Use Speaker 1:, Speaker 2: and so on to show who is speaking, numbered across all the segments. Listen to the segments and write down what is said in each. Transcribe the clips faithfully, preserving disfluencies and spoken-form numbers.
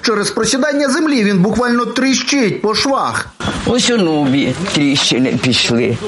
Speaker 1: Через просідання землі він буквально тріщить по швах.
Speaker 2: Ось у нубі тріщини пішли.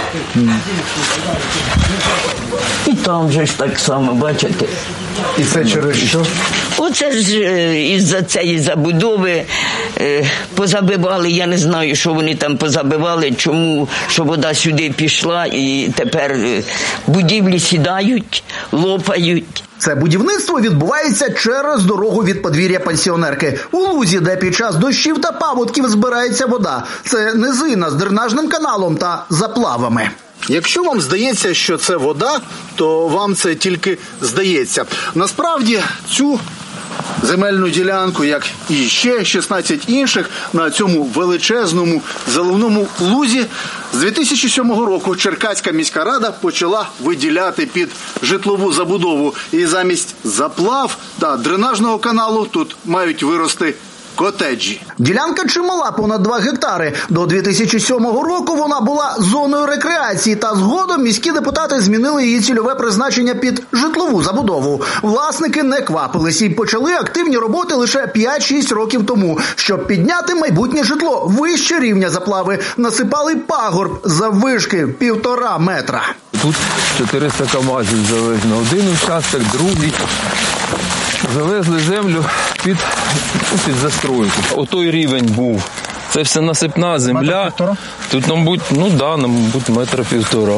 Speaker 2: І там же ж так само, бачите.
Speaker 1: І це через що?
Speaker 2: Оце ж із-за цієї забудови е, позабивали, я не знаю, що вони там позабивали, чому, що вода сюди пішла і тепер е, будівлі сідають, лопають.
Speaker 1: Це будівництво відбувається через дорогу від подвір'я пенсіонерки. У лузі, де під час дощів та паводків збирається вода. Це низина з дренажним каналом та заплавами. Якщо вам здається, що це вода, то вам це тільки здається. Насправді цю земельну ділянку, як і ще шістнадцять інших, на цьому величезному заливному лузі з дві тисячі сьомого року Черкаська міська рада почала виділяти під житлову забудову. І замість заплав та дренажного каналу тут мають вирости котеджі. Ділянка чимала, понад два гектари. До дві тисячі сьомого року вона була зоною рекреації, та згодом міські депутати змінили її цільове призначення під житлову забудову. Власники не квапились і почали активні роботи лише п'ять-шість років тому. Щоб підняти майбутнє житло вище рівня заплави, насипали пагорб заввишки півтора метра.
Speaker 3: Тут чотириста камазів завезено. Один участок, другий. Завезли землю під, під застройку. Отой рівень був. Це все насипна земля. Тут, мабуть, ну да, мабуть, метра півтора.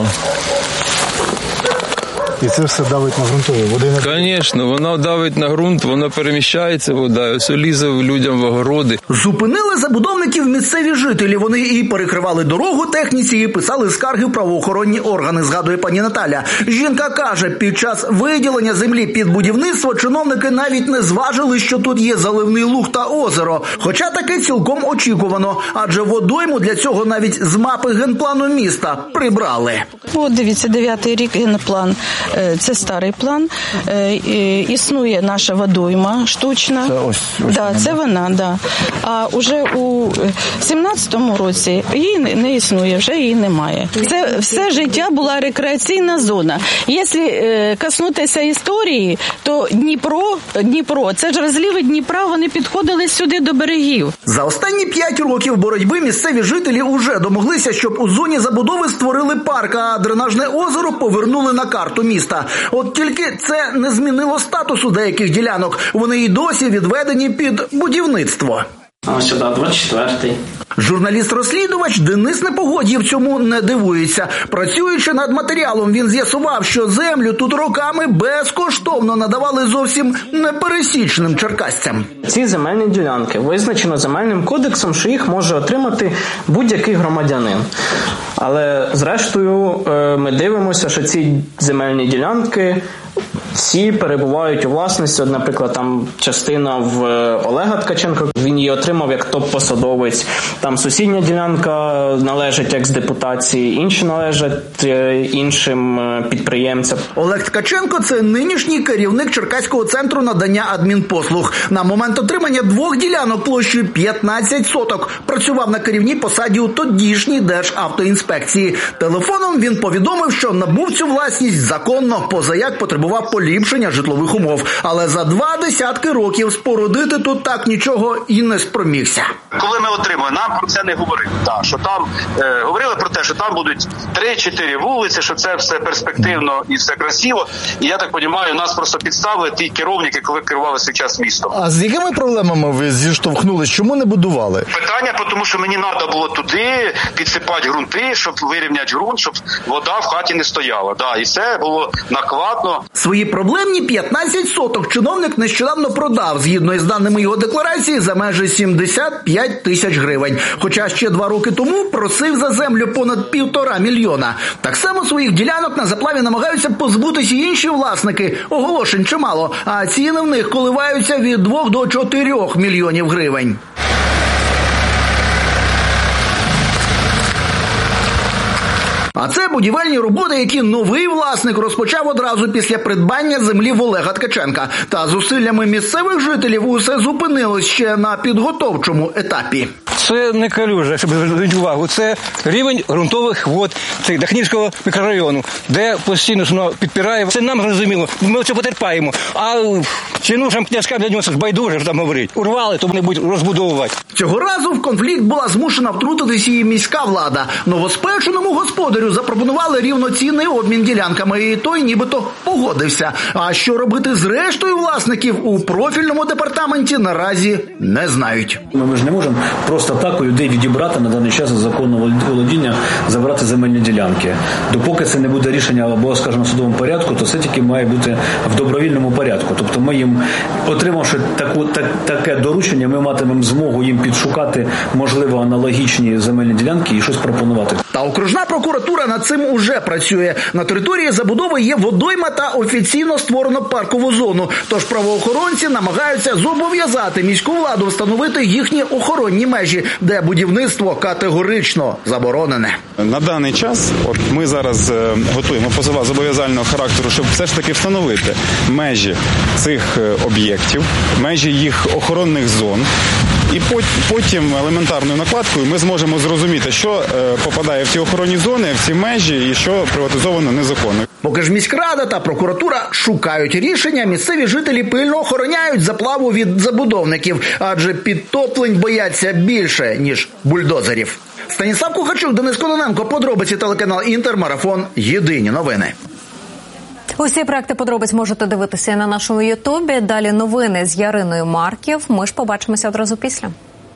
Speaker 4: І це все давить на ґрунтові води?
Speaker 3: Звісно, вона давить на ґрунт, вона переміщається, вода, ось лізе людям в огороди.
Speaker 1: Зупинили забудовників місцеві жителі. Вони і перекривали дорогу техніці, і писали скарги в правоохоронні органи, згадує пані Наталя. Жінка каже, під час виділення землі під будівництво чиновники навіть не зважили, що тут є заливний луг та озеро. Хоча таке цілком очікувано, адже водойму для цього навіть з мапи генплану міста прибрали.
Speaker 5: От дивіться, дев'ятий рік генплан. Це старий план. Існує наша водойма штучна.
Speaker 4: Це ось, ось
Speaker 5: да,
Speaker 4: вона,
Speaker 5: це вона, да. А вже у сімнадцятому році її не існує, вже її немає. Це все життя була рекреаційна зона. Якщо коснутися історії, то Дніпро, Дніпро, це ж розливи Дніпра, вони підходили сюди до берегів.
Speaker 1: За останні п'ять років боротьби місцеві жителі уже домоглися, щоб у зоні забудови створили парк, а дренажне озеро повернули на карту міста. От тільки це не змінило статусу деяких ділянок. Вони і досі відведені під будівництво.
Speaker 6: Ось сюди, двадцять четвертий.
Speaker 1: Журналіст-розслідувач Денис Непогодів цьому не дивується. Працюючи над матеріалом, він з'ясував, що землю тут роками безкоштовно надавали зовсім непересічним черкасцям.
Speaker 6: Ці земельні ділянки визначено земельним кодексом, що їх може отримати будь-який громадянин. Але зрештою ми дивимося, що ці земельні ділянки всі перебувають у власності. От, наприклад, там частина в Олега Ткаченка, він її отримав як топ-посадовець. Там сусідня ділянка належить екс-депутації, інші належать іншим підприємцям.
Speaker 1: Олег Ткаченко – це нинішній керівник Черкаського центру надання адмінпослуг. На момент отримання двох ділянок площею п'ятнадцять соток працював на керівній посаді у тодішній Державтоінспекції. Телефоном він повідомив, що набув цю власність законно, позаяк потребував поліпшення житлових умов. Але за два десятки років спорудити тут так нічого і не спромігся.
Speaker 7: Коли ми отримали, нам про це не говорили. Так, що там е, говорили про те, що там будуть три-чотири вулиці, що це все перспективно і все красиво. І я так розумію, нас просто підставили ті керівники, коли керували свій час містом.
Speaker 4: А з якими проблемами ви зіштовхнулись? Чому не будували?
Speaker 7: Питання, тому що мені треба було туди підсипати ґрунти, щоб вирівняти ґрунт, щоб вода в хаті не стояла. Да, і це було накладно.
Speaker 1: Свої проблемні п'ятнадцять соток чиновник нещодавно продав, згідно із даними його декларації, за майже сімдесят п'ять тисяч гривень. Хоча ще два роки тому просив за землю понад півтора мільйона. Так само своїх ділянок на заплаві намагаються позбутися інші власники. Оголошень чимало, а ціни в них коливаються від двох до чотирьох мільйонів гривень. А це будівельні роботи, які новий власник розпочав одразу після придбання землі в Олега Ткаченка. Та зусиллями місцевих жителів усе зупинилось ще на підготовчому етапі.
Speaker 8: Це не калюжа, щоб звернути увагу. Це рівень ґрунтових вод Дахнівського мікрорайону, де постійно воно підпирає. Це нам зрозуміло, ми це потерпаємо. А чинушам, князькам для нього ж байдуже, що там говорить. Урвали, то вони будуть розбудовувати.
Speaker 1: Цього разу в конфлікт була змушена втрутитися і міська влада. Новоспеченому господарю запропонували рівноцінний обмін ділянками, і той нібито погодився. А що робити з рештою власників у профільному департаменті наразі не знають.
Speaker 9: Ми ж не можемо просто так у людей відібрати на даний час законного володіння, забрати земельні ділянки. Допоки це не буде рішення або, скажімо, в судовому порядку, то це тільки має бути в добровільному порядку. Тобто ми їм, отримавши таку, так, таке доручення, ми матимемо змогу їм підшукати, можливо, аналогічні земельні ділянки і щось пропонувати.
Speaker 1: Та окружна прокуратура над цим уже працює. На території забудови є водойма та офіційно створено паркову зону. Тож правоохоронці намагаються зобов'язати міську владу встановити їхні охоронні межі, де будівництво категорично заборонене.
Speaker 10: На даний час от ми зараз готуємо позова зобов'язального характеру, щоб все ж таки встановити межі цих об'єктів, межі їх охоронних зон. І потім елементарною накладкою ми зможемо зрозуміти, що попадає в ці охоронні зони, в ці межі і що приватизовано незаконно.
Speaker 1: Поки ж міськрада та прокуратура шукають рішення, місцеві жителі пильно охороняють заплаву від забудовників, адже підтоплень бояться більше, ніж бульдозерів. Станіслав Кухарчук, Денис Кононенко, подробиці, телеканал Інтер, марафон «Єдині новини».
Speaker 11: Усі проекти подробиць можете дивитися на нашому ютубі. Далі новини з Яриною Марків. Ми ж побачимося одразу після.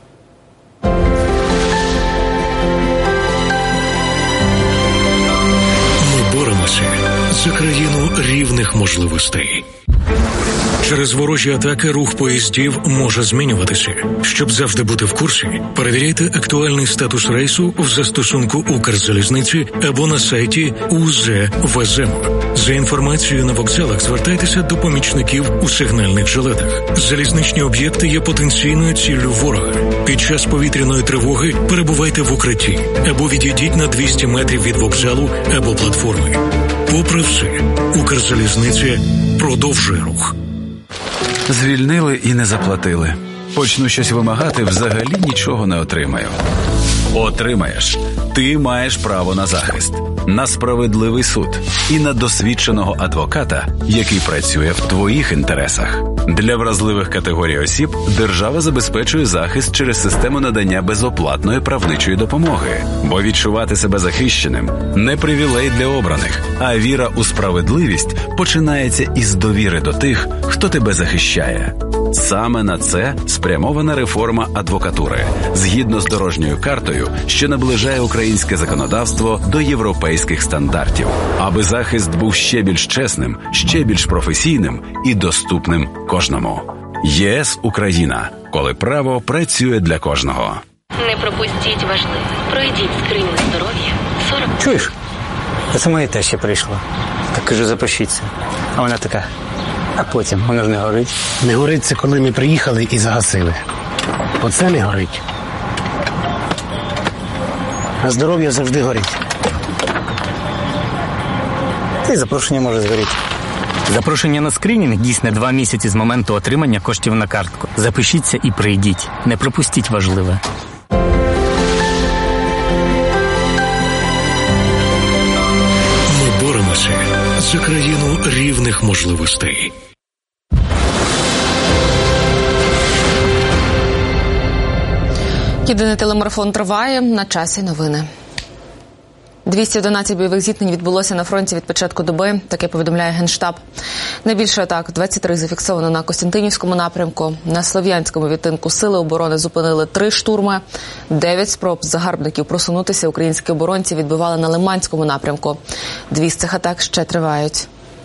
Speaker 12: Ми боремося за країну рівних можливостей. Через ворожі атаки рух поїздів може змінюватися. Щоб завжди бути в курсі, перевіряйте актуальний статус рейсу в застосунку Укрзалізниці або на сайті у зет ве зе ем. За інформацією на вокзалах звертайтеся до помічників у сигнальних жилетах. Залізничні об'єкти є потенційною ціллю ворога. Під час повітряної тривоги перебувайте в укритті або відійдіть на двісті метрів від вокзалу або платформи. Попри все, Укрзалізниця продовжує рух.
Speaker 13: Звільнили і не заплатили. Почну щось вимагати, взагалі нічого не отримаю. Отримаєш. Ти маєш право на захист, на справедливий суд і на досвідченого адвоката, який працює в твоїх інтересах. Для вразливих категорій осіб держава забезпечує захист через систему надання безоплатної правничої допомоги. Бо відчувати себе захищеним – не привілей для обраних, а віра у справедливість починається із довіри до тих, хто тебе захищає. Саме на це спрямована реформа адвокатури, згідно з дорожньою картою, що наближає українське законодавство до європейських стандартів, аби захист був ще більш чесним, ще більш професійним і доступним кожному. ЄС Україна, коли право працює для кожного.
Speaker 14: Не пропустіть важливе. Пройдіть скринінг здоров'я. сорок
Speaker 15: Чуєш? Це моя теща прийшла. Так кажу, запишіться. А вона така: а потім, воно ж не горить.
Speaker 16: Не горить — це коли ми приїхали і загасили. Оце не горить. А здоров'я завжди горить.
Speaker 15: Та й запрошення може згоріти. Запрошення на скринінг дійсне два місяці з моменту отримання коштів на картку. Запишіться і прийдіть. Не пропустіть важливе.
Speaker 12: Ми боремося за країну рівних можливостей.
Speaker 17: Єдиний телемарафон триває. На часі новини. двісті одинадцять бойових зіткнень відбулося на фронті від початку доби, таке повідомляє Генштаб. Найбільше атак – двадцять три зафіксовано на Костянтинівському напрямку. На Слов'янському відтинку сили оборони зупинили три штурми. Дев'ять спроб загарбників просунутися українські оборонці відбивали на Лиманському напрямку. Дві з цих атак ще тривають.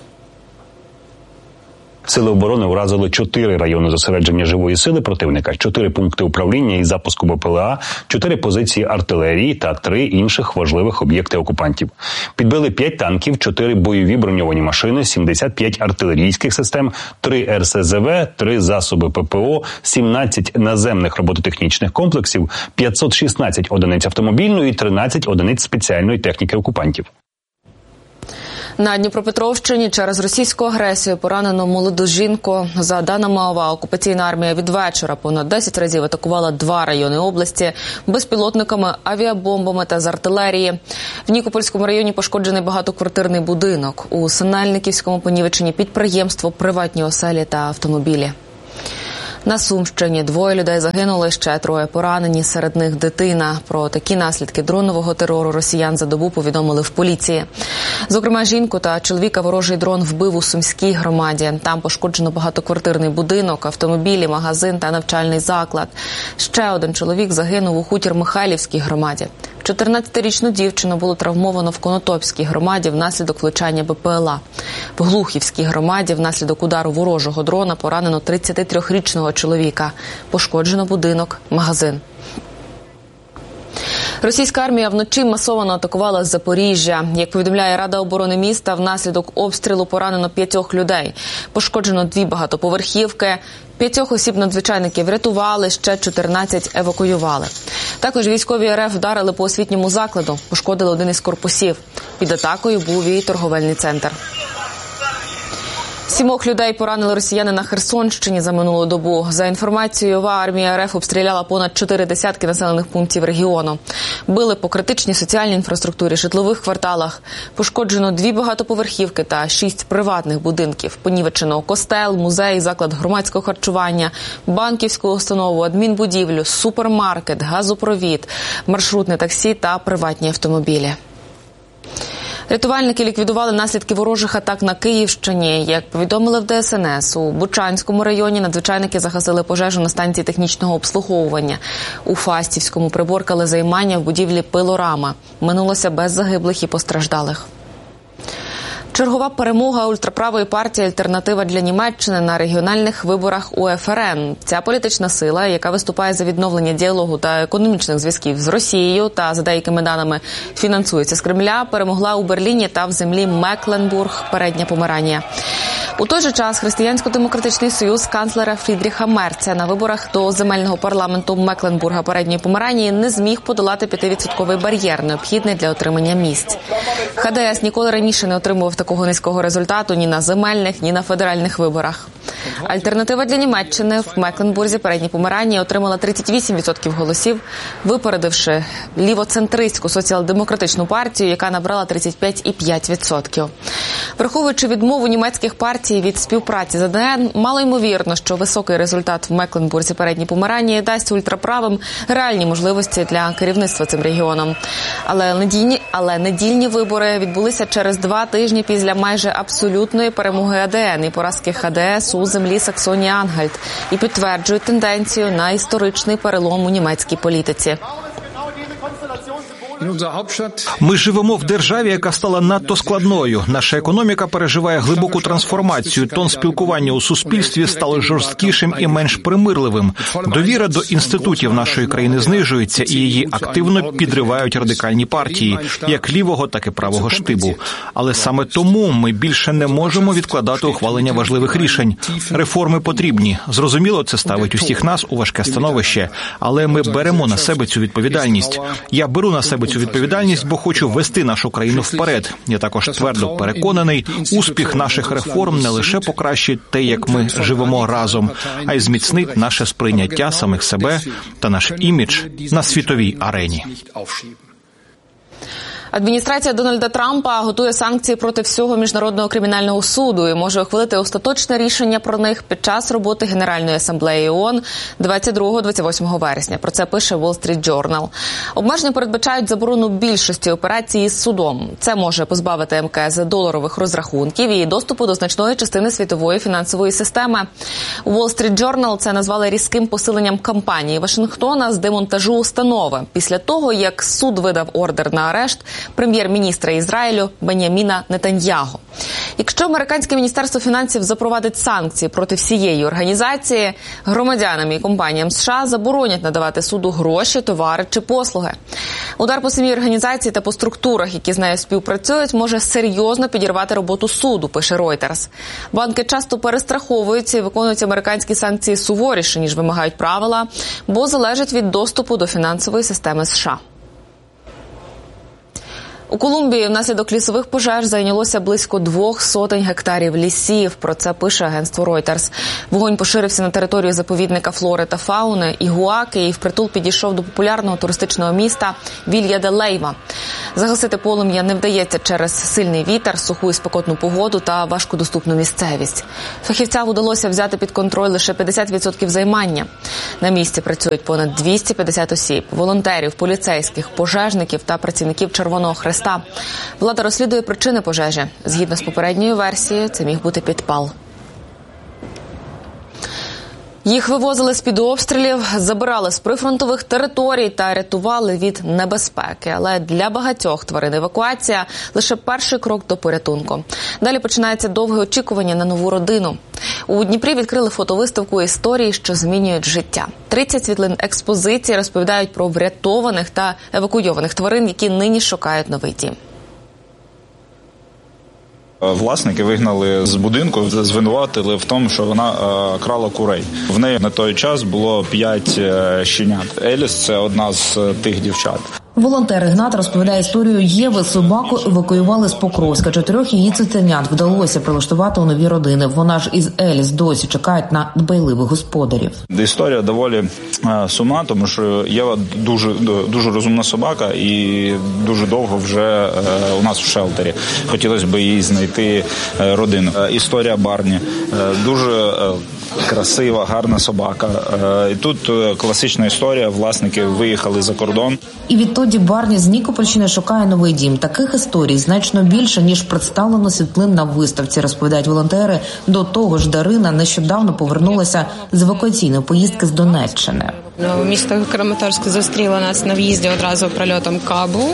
Speaker 18: Сили оборони уразили чотири райони зосередження живої сили противника, чотири пункти управління і запуску Б П Л А, чотири позиції артилерії та три інших важливих об'єкти окупантів. Підбили п'ять танків, чотири бойові броньовані машини, сімдесят п'ять артилерійських систем, три Ер Се Зе Ве, три засоби Пе Пе О, сімнадцять наземних робототехнічних комплексів, п'ятсот шістнадцять одиниць автомобільної і тринадцять одиниць спеціальної техніки окупантів.
Speaker 17: На Дніпропетровщині через російську агресію поранено молоду жінку. За даними ОВА, окупаційна армія від вечора понад десять разів атакувала два райони області безпілотниками, авіабомбами та з артилерії. В Нікопольському районі пошкоджений багатоквартирний будинок. У Синельниківському понівечені підприємство, приватні оселі та автомобілі. На Сумщині двоє людей загинули, ще троє поранені, серед них дитина. Про такі наслідки дронового терору росіян за добу повідомили в поліції. Зокрема, жінку та чоловіка ворожий дрон вбив у Сумській громаді. Там пошкоджено багатоквартирний будинок, автомобілі, магазин та навчальний заклад. Ще один чоловік загинув у Хутір-Михайлівській громаді. чотирнадцятирічну дівчину було травмовано в Конотопській громаді внаслідок влучання БПЛА. В Глухівській громаді внаслідок удару ворожого дрона поранено тридцятитрирічного чоловіка. Пошкоджено будинок, магазин. Російська армія вночі масово атакувала Запоріжжя. Як повідомляє Рада оборони міста, внаслідок обстрілу поранено п'ятьох людей. Пошкоджено дві багатоповерхівки. П'ятьох осіб надзвичайники врятували, ще чотирнадцять евакуювали. Також військові РФ вдарили по освітньому закладу, пошкодили один із корпусів. Під атакою був і торговельний центр. Сімох людей поранили росіяни на Херсонщині за минулу добу. За інформацією ОВА, армія РФ обстріляла понад чотири десятки населених пунктів регіону. Били по критичній соціальній інфраструктурі, житлових кварталах. Пошкоджено дві багатоповерхівки та шість приватних будинків. Понівечено костел, музей, заклад громадського харчування, банківську установу, адмінбудівлю, супермаркет, газопровід, маршрутне таксі та приватні автомобілі. Рятувальники ліквідували наслідки ворожих атак на Київщині. Як повідомили в Де Ес Ен Ес, у Бучанському районі надзвичайники загасили пожежу на станції технічного обслуговування. У Фастівському приборкали займання в будівлі «Пилорама». Минулося без загиблих і постраждалих. Чергова перемога ультраправої партії «Альтернатива для Німеччини» на регіональних виборах У Еф Ер Ен. Ця політична сила, яка виступає за відновлення діалогу та економічних зв'язків з Росією та, за деякими даними, фінансується з Кремля, перемогла у Берліні та в землі Мекленбург, Передня Померанія. У той же час Християнсько-демократичний союз канцлера Фрідріха Мерца на виборах до земельного парламенту Мекленбурга Передньої Померанії не зміг подолати п'ятивідсотковий бар'єр, необхідний для отримання місць. Ха Де Ес ніколи раніше не отримував такого низького результату ні на земельних, ні на федеральних виборах. Альтернатива для Німеччини в Мекленбурзі Передній Померанії отримала тридцять вісім відсотків голосів, випередивши лівоцентристську соціал-демократичну партію, яка набрала тридцять п'ять цілих п'ять десятих відсотка. Враховуючи відмову німецьких партій від співпраці з А Де Ен, малоймовірно, що високий результат в Мекленбурзі Передній Померанії дасть ультраправим реальні можливості для керівництва цим регіоном. Але недільні, але недільні вибори відбулися через два тижні після майже абсолютної перемоги А Де Ен і поразки Ха Де Ес у землі Саксонії-Анхальт і підтверджують тенденцію на історичний перелом у німецькій політиці.
Speaker 19: Ми живемо в державі, яка стала надто складною. Наша економіка переживає глибоку трансформацію. Тон спілкування у суспільстві стало жорсткішим і менш примирливим. Довіра до інститутів нашої країни знижується, і її активно підривають радикальні партії, як лівого, так і правого штибу. Але саме тому ми більше не можемо відкладати ухвалення важливих рішень. Реформи потрібні. Зрозуміло, це ставить усіх нас у важке становище. Але ми беремо на себе цю відповідальність. Я беру на себе цю відповідальність, бо хочу вести нашу країну вперед. Я також твердо переконаний, успіх наших реформ не лише покращить те, як ми живемо разом, а й зміцнить наше сприйняття самих себе та наш імідж на світовій арені.
Speaker 17: Адміністрація Дональда Трампа готує санкції проти всього Міжнародного кримінального суду і може ухвалити остаточне рішення про них під час роботи Генеральної асамблеї ООН двадцять другого - двадцять восьмого вересня. Про це пише Wall Street Journal. Обмеження передбачають заборону більшості операцій із судом. Це може позбавити ем ка ес доларових розрахунків і доступу до значної частини світової фінансової системи. У Wall Street Journal це назвали різким посиленням кампанії Вашингтона з демонтажу установи після того, як суд видав ордер на арешт прем'єр-міністра Ізраїлю Бен'яміна Нетаньяго. Якщо американське міністерство фінансів запровадить санкції проти всієї організації, громадянам і компаніям США заборонять надавати суду гроші, товари чи послуги. Удар по самій організації та по структурах, які з нею співпрацюють, може серйозно підірвати роботу суду, пише Reuters. Банки часто перестраховуються і виконують американські санкції суворіше, ніж вимагають правила, бо залежать від доступу до фінансової системи США. У Колумбії внаслідок лісових пожеж зайнялося близько двох сотень гектарів лісів. Про це пише агентство Reuters. Вогонь поширився на територію заповідника флори та фауни Ігуаки і впритул підійшов до популярного туристичного міста Вілья-де-Лейва. Загасити полум'я не вдається через сильний вітер, суху і спекотну погоду та важкодоступну місцевість. Фахівцям вдалося взяти під контроль лише п'ятдесят відсотків займання. На місці працюють понад двісті п'ятдесят осіб – волонтерів, поліцейських, пожежників та працівників Червоного Хреста. Влада розслідує причини пожежі. Згідно з попередньою версією, це міг бути підпал. Їх вивозили з-під обстрілів, забирали з прифронтових територій та рятували від небезпеки. Але для багатьох тварин евакуація – лише перший крок до порятунку. Далі починається довге очікування на нову родину. У Дніпрі відкрили фотовиставку історії, що змінюють життя. тридцять світлин експозиції розповідають про врятованих та евакуйованих тварин, які нині шукають новий дім.
Speaker 20: Власники вигнали з будинку, звинуватили в тому, що вона е, крала курей. В неї на той час було п'ять е, щенят. Еліс – це одна з тих дівчат.
Speaker 21: Волонтер Ігнат розповідає історію Єви. Собаку евакуювали з Покровська. Чотирьох її цуценят вдалося прилаштувати у нові родини. Вона ж із Еліс досі чекають на дбайливих господарів.
Speaker 20: Історія доволі е, сумна, тому що Єва дуже, дуже розумна собака і дуже довго вже е, у нас в шелтері. Хотілося б їй знайти е, родину. Е, історія Барні. Е, дуже е, красива, гарна собака. Е, і тут е, класична історія. Власники виїхали за кордон.
Speaker 21: І відтоді Барні з Нікопольщини шукає новий дім. Таких історій значно більше, ніж представлено світлин на виставці, розповідають волонтери. До того ж, Дарина нещодавно повернулася з евакуаційної поїздки з Донеччини.
Speaker 22: Місто Краматорськ зустріло нас на в'їзді одразу прильотом кабу.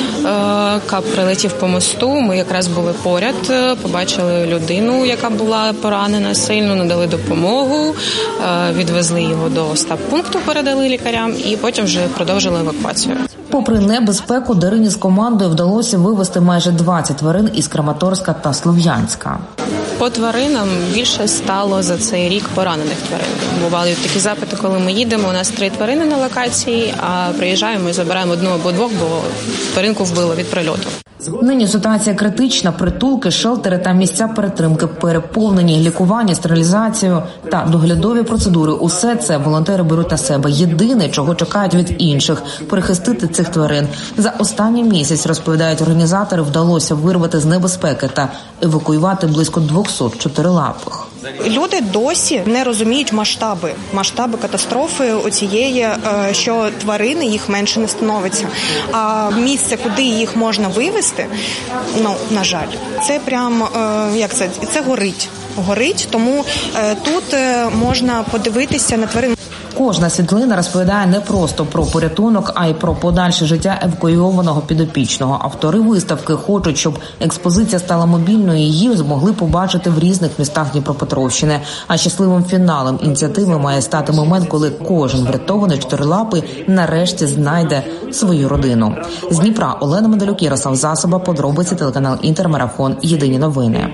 Speaker 22: Каб прилетів по мосту, ми якраз були поряд, побачили людину, яка була поранена сильно, надали допомогу, відвезли його до стаб-пункту, передали лікарям і потім вже продовжили евакуацію.
Speaker 21: Попри небезпеку, Дарині з командою вдалося вивезти майже двадцять тварин із Краматорська та Слов'янська.
Speaker 22: По тваринам більше стало за цей рік поранених тварин. Бували такі запити, коли ми їдемо, у нас три тварини на локації, а приїжджаємо і забираємо одну або двох, бо тваринку вбило від прильоту.
Speaker 21: Нині ситуація критична. Притулки, шелтери та місця перетримки переповнені, лікування, стерилізацію та доглядові процедури. Усе це волонтери беруть на себе. Єдине, чого чекають від інших – перехистити цих тварин. За останній місяць, розповідають організатори, вдалося вирвати з небезпеки та евакуювати близько двохсот чотирилапих.
Speaker 23: Люди досі не розуміють масштаби, масштаби катастрофи оцієї, що тварини їх менше не становиться. А місце, куди їх можна вивезти, ну, на жаль, це прям, як це, це горить. Горить, тому тут можна подивитися на тварин.
Speaker 21: Кожна світлина розповідає не просто про порятунок, а й про подальше життя евакуйованого підопічного. Автори виставки хочуть, щоб експозиція стала мобільною і її змогли побачити в різних містах Дніпропетровщини. А щасливим фіналом ініціативи має стати момент, коли кожен врятований чотирилапий нарешті знайде свою родину. З Дніпра Олена Медалюк, Ярослав Засоба, подробиці, телеканал Інтермарафон, єдині новини.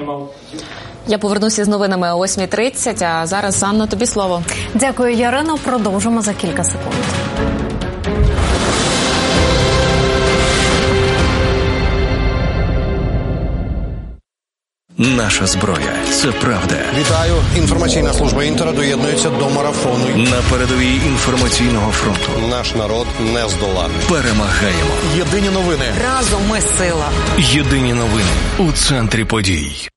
Speaker 17: Я повернуся з новинами о восьмій тридцять, а зараз, Анна, тобі слово.
Speaker 11: Дякую, Ярино. Продовжимо за кілька секунд.
Speaker 12: Наша зброя – це правда.
Speaker 24: Вітаю. Інформаційна служба Інтера доєднується до марафону.
Speaker 12: На передовій інформаційного фронту.
Speaker 24: Наш народ не здоланий.
Speaker 12: Перемагаємо.
Speaker 24: Єдині новини.
Speaker 11: Разом ми сила.
Speaker 12: Єдині новини у центрі подій.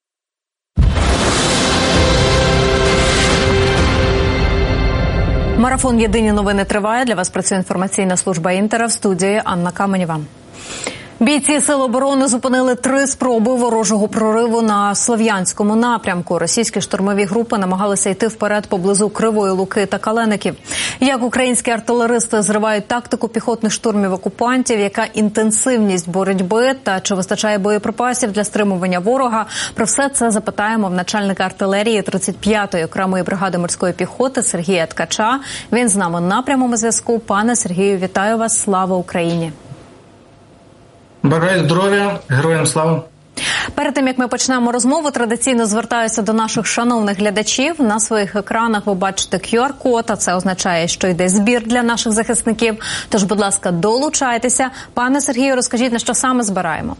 Speaker 11: Марафон «Єдині новини» триває. Для вас працює інформаційна служба Інтера. В студії Анна Каменєва. Бійці Сил оборони зупинили три спроби ворожого прориву на Слов'янському напрямку. Російські штурмові групи намагалися йти вперед поблизу Кривої Луки та Калеників. Як українські артилеристи зривають тактику піхотних штурмів окупантів, яка інтенсивність боротьби та чи вистачає боєприпасів для стримування ворога? Про все це запитаємо в начальника артилерії тридцять п'ятої окремої бригади морської піхоти Сергія Ткача. Він з нами на прямому зв'язку. Пане Сергію, вітаю вас. Слава Україні!
Speaker 25: Бажаю здоров'я, героям слава.
Speaker 11: Перед тим, як ми почнемо розмову, традиційно звертаюся до наших шановних глядачів. На своїх екранах ви бачите кю ар-код, а це означає, що йде збір для наших захисників. Тож, будь ласка, долучайтеся. Пане Сергію, розкажіть, на що саме збираємо?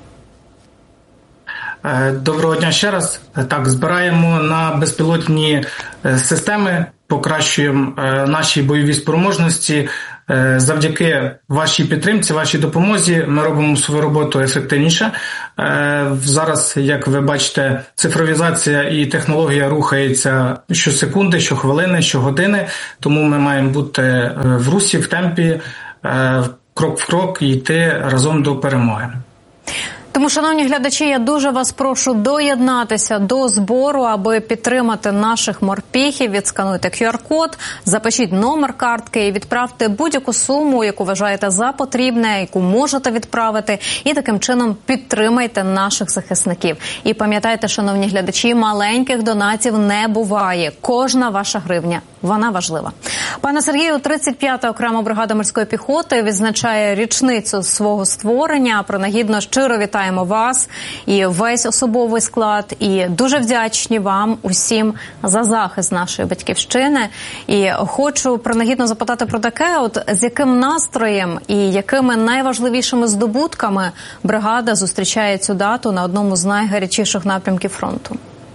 Speaker 2: Доброго дня ще раз. Так, збираємо на безпілотні системи, покращуємо наші бойові спроможності. Завдяки вашій підтримці, вашій допомозі ми робимо свою роботу ефективніше. Зараз, як ви бачите, цифровізація і технологія рухається щосекунди, щохвилини, щогодини, тому ми маємо бути в русі, в темпі, крок в крок і йти разом до перемоги.
Speaker 11: Тому, шановні глядачі, я дуже вас прошу доєднатися до збору, аби підтримати наших морпіхів. Відскануйте кю ар-код, запишіть номер картки і відправте будь-яку суму, яку вважаєте за потрібне, яку можете відправити, і таким чином підтримайте наших захисників. І пам'ятайте, шановні глядачі, маленьких донатів не буває. Кожна ваша гривня, вона важлива. Пане Сергію, тридцять п'ята окрема бригада морської піхоти відзначає річницю свого створення. Принагідно щиро вітаємо вас і весь особовий склад. І дуже вдячні вам усім за захист нашої батьківщини. І хочу принагідно запитати про таке, от з яким настроєм і якими найважливішими здобутками бригада зустрічає цю дату на одному з найгарячіших напрямків фронту?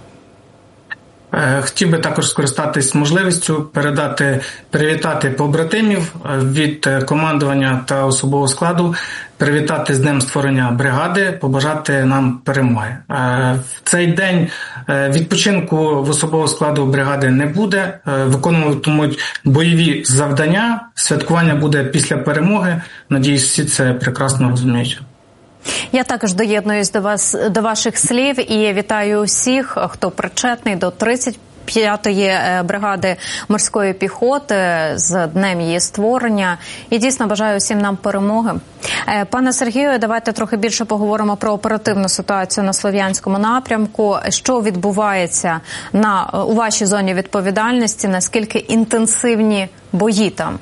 Speaker 2: Хотів би також скористатись можливістю передати, привітати побратимів від командування та особового складу, привітати з днем створення бригади, побажати нам перемоги. В цей день відпочинку в особового складу бригади не буде, виконуватимуть бойові завдання, святкування буде після перемоги. Надіюсь, всі це прекрасно розуміють.
Speaker 11: Я також доєднуюсь до вас, до ваших слів і вітаю усіх, хто причетний до тридцять п'ятої бригади морської піхоти з днем її створення. І дійсно бажаю усім нам перемоги. Пане Сергію, давайте трохи більше поговоримо про оперативну ситуацію на Слов'янському напрямку. Що відбувається на, у вашій зоні відповідальності, наскільки інтенсивні бої там?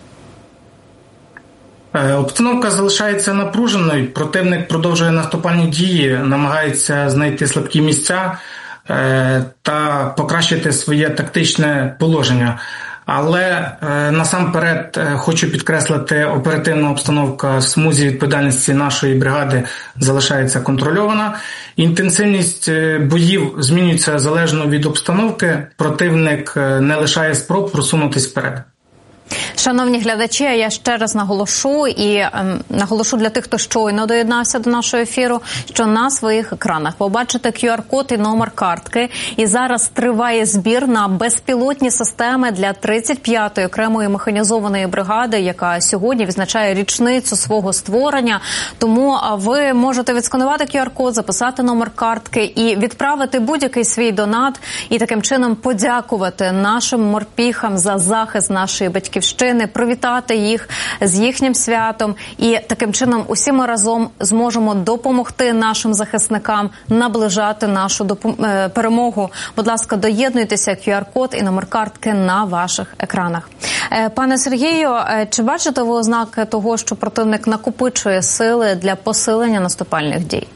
Speaker 2: Обстановка залишається напруженою, противник продовжує наступальні дії, намагається знайти слабкі місця та покращити своє тактичне положення. Але насамперед хочу підкреслити, оперативна обстановка в смузі відповідальності нашої бригади залишається контрольована. Інтенсивність боїв змінюється залежно від обстановки, противник не лишає спроб просунутись вперед.
Speaker 11: Шановні глядачі, я ще раз наголошу і ем, наголошу для тих, хто щойно доєднався до нашого ефіру, що на своїх екранах ви бачите кю ар-код і номер картки. І зараз триває збір на безпілотні системи для тридцять п'ятої окремої механізованої бригади, яка сьогодні відзначає річницю свого створення. Тому ви можете відсканувати кю ар-код, записати номер картки і відправити будь-який свій донат. І таким чином подякувати нашим морпіхам за захист нашої батьківщини, привітати їх з їхнім святом, і таким чином усі ми разом зможемо допомогти нашим захисникам наближати нашу допом- перемогу. Будь ласка, доєднуйтеся, кю ар-код і номер картки на ваших екранах. Пане Сергію, чи бачите ви ознаки того, що противник накопичує сили для посилення наступальних дій?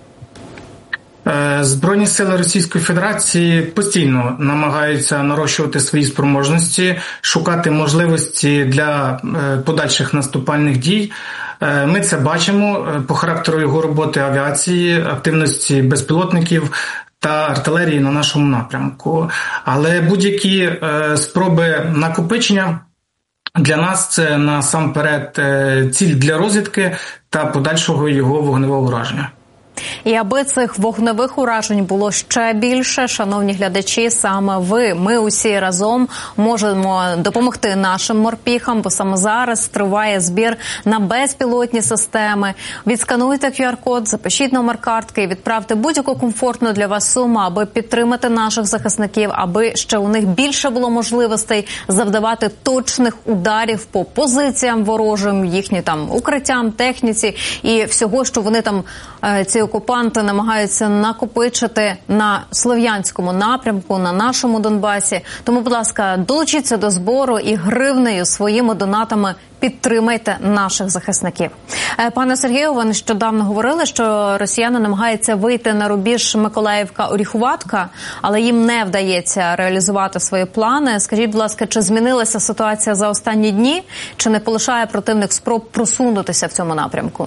Speaker 2: Збройні сили Російської Федерації постійно намагаються нарощувати свої спроможності, шукати можливості для подальших наступальних дій. Ми це бачимо по характеру його роботи авіації, активності безпілотників та артилерії на нашому напрямку. Але будь-які спроби накопичення для нас це насамперед ціль для розвідки та подальшого його вогневого ураження.
Speaker 11: І аби цих вогневих уражень було ще більше, шановні глядачі, саме ви, ми усі разом можемо допомогти нашим морпіхам, бо саме зараз триває збір на безпілотні системи. Відскануйте кю ар-код, запишіть номер картки і відправте будь-яку комфортну для вас суму, аби підтримати наших захисників, аби ще у них більше було можливостей завдавати точних ударів по позиціям ворожим, їхнім там укриттям, техніці і всього, що вони там, ці окупанти намагаються накопичити на Слов'янському напрямку, на нашому Донбасі. Тому, будь ласка, долучіться до збору і гривнею своїми донатами підтримайте наших захисників. Пане Сергію, ви нещодавно говорили, що росіяни намагаються вийти на рубіж Миколаївка-Оріхуватка, але їм не вдається реалізувати свої плани. Скажіть, будь ласка, чи змінилася ситуація за останні дні, чи не полишає противник спроб просунутися в цьому напрямку?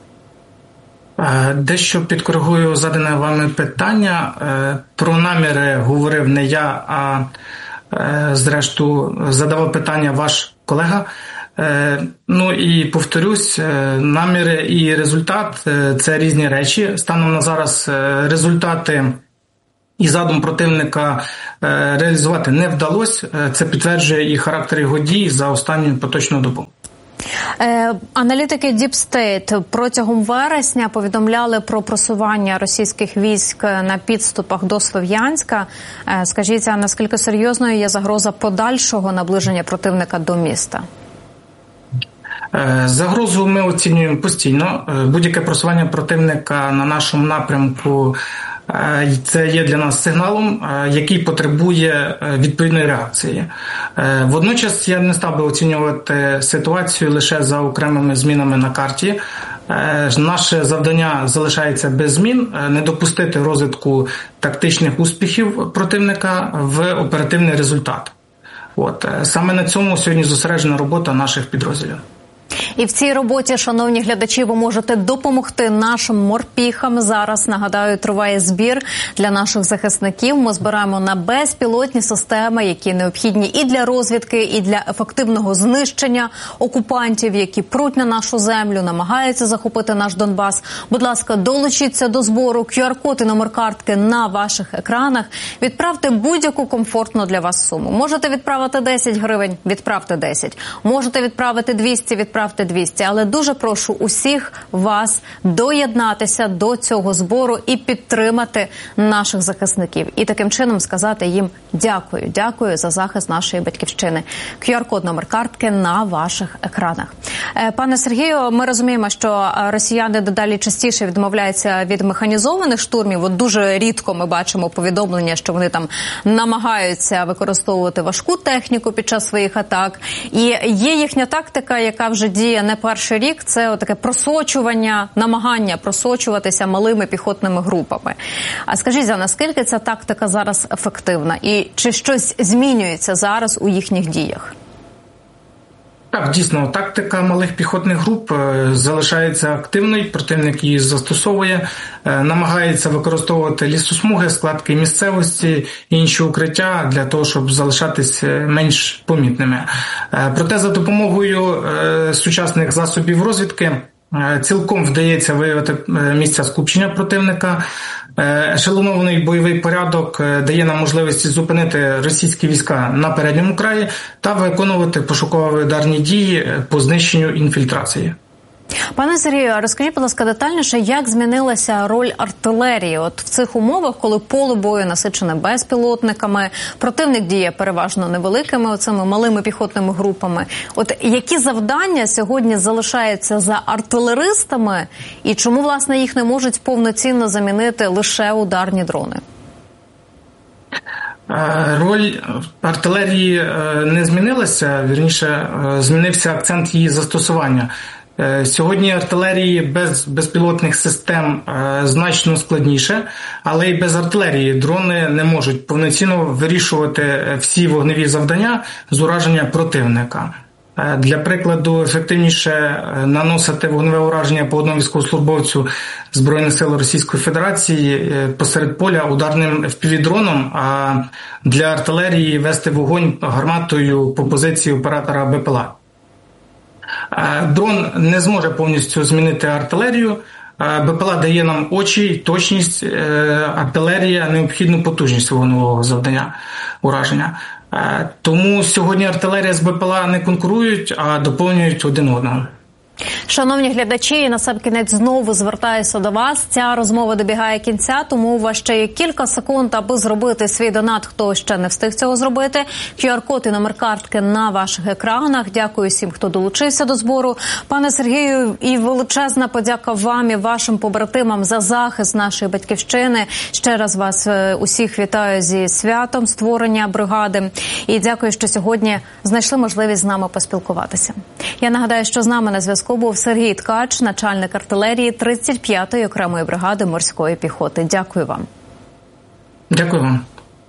Speaker 2: Дещо підкоригую задане вами питання. Про наміри говорив не я, а зрештою задавав питання ваш колега. Ну і повторюсь, наміри і результат – це різні речі. Станом на зараз результати і задум противника реалізувати не вдалося. Це підтверджує і характер його дій за останню поточну добу.
Speaker 11: Аналітики Deep State протягом вересня повідомляли про просування російських військ на підступах до Слов'янська. Скажіть, а наскільки серйозною є загроза подальшого наближення противника до міста?
Speaker 2: Загрозу ми оцінюємо постійно. Будь-яке просування противника на нашому напрямку – це є для нас сигналом, який потребує відповідної реакції. Водночас я не став би оцінювати ситуацію лише за окремими змінами на карті. Наше завдання залишається без змін – не допустити розвитку тактичних успіхів противника в оперативний результат. От. Саме на цьому сьогодні зосереджена робота наших підрозділів.
Speaker 11: І в цій роботі, шановні глядачі, ви можете допомогти нашим морпіхам. Зараз, нагадаю, триває збір для наших захисників. Ми збираємо на безпілотні системи, які необхідні і для розвідки, і для ефективного знищення окупантів, які пруть на нашу землю, намагаються захопити наш Донбас. Будь ласка, долучіться до збору. ку ар-код і номер картки на ваших екранах. Відправте будь-яку комфортну для вас суму. Можете відправити десять гривень, відправте десять. Можете відправити двісті, відправте двісті. Але дуже прошу усіх вас доєднатися до цього збору і підтримати наших захисників. І таким чином сказати їм дякую. Дякую за захист нашої батьківщини. ку ар-код номер картки на ваших екранах. Пане Сергію, ми розуміємо, що росіяни дедалі частіше відмовляються від механізованих штурмів. От дуже рідко ми бачимо повідомлення, що вони там намагаються використовувати важку техніку під час своїх атак. І є їхня тактика, яка вже діє не перший рік, це таке просочування, намагання просочуватися малими піхотними групами. А скажіть, за наскільки ця тактика зараз ефективна? І чи щось змінюється зараз у їхніх діях?
Speaker 2: Так, дійсно, тактика малих піхотних груп залишається активною, противник її застосовує, намагається використовувати лісосмуги, складки місцевості, інші укриття для того, щоб залишатись менш помітними. Проте за допомогою сучасних засобів розвідки цілком вдається виявити місця скупчення противника. Ешелонований бойовий порядок дає нам можливість зупинити російські війська на передньому краї та виконувати пошуково-ударні дії по знищенню інфільтрації.
Speaker 11: Пане Сергію, розкажіть, будь ласка, детальніше, як змінилася роль артилерії от в цих умовах, коли поле бою насичене безпілотниками, противник діє переважно невеликими оцими малими піхотними групами. От які завдання сьогодні залишаються за артилеристами і чому, власне, їх не можуть повноцінно замінити лише ударні дрони?
Speaker 2: Роль артилерії не змінилася, вірніше, змінився акцент її застосування. Сьогодні артилерії без безпілотних систем значно складніше, але й без артилерії дрони не можуть повноцінно вирішувати всі вогневі завдання з ураження противника. Для прикладу, ефективніше наносити вогневе ураження по одному військовослужбовцю Збройних сил Російської Федерації посеред поля ударним еф пі ві-дроном, а для артилерії вести вогонь гарматою по позиції оператора бе пе ел а. Дрон не зможе повністю змінити артилерію. бе пе ел а дає нам очі, точність, артилерія, необхідну потужність вогневого завдання ураження. Тому сьогодні артилерія з бе пе ел а не конкурують, а доповнюють один одного.
Speaker 11: Шановні глядачі, насамкінець знову звертаюся до вас. Ця розмова добігає кінця, тому у вас ще є кілька секунд, аби зробити свій донат, хто ще не встиг цього зробити. ку ар-код і номер картки на ваших екранах. Дякую всім, хто долучився до збору. Пане Сергію, і величезна подяка вам і вашим побратимам за захист нашої батьківщини. Ще раз вас усіх вітаю зі святом створення бригади. І дякую, що сьогодні знайшли можливість з нами поспілкуватися. Я нагадаю, що з нами на зв'язку був Сергій Ткач, начальник артилерії тридцять п'ятої окремої бригади морської піхоти. Дякую вам.
Speaker 2: Дякую вам.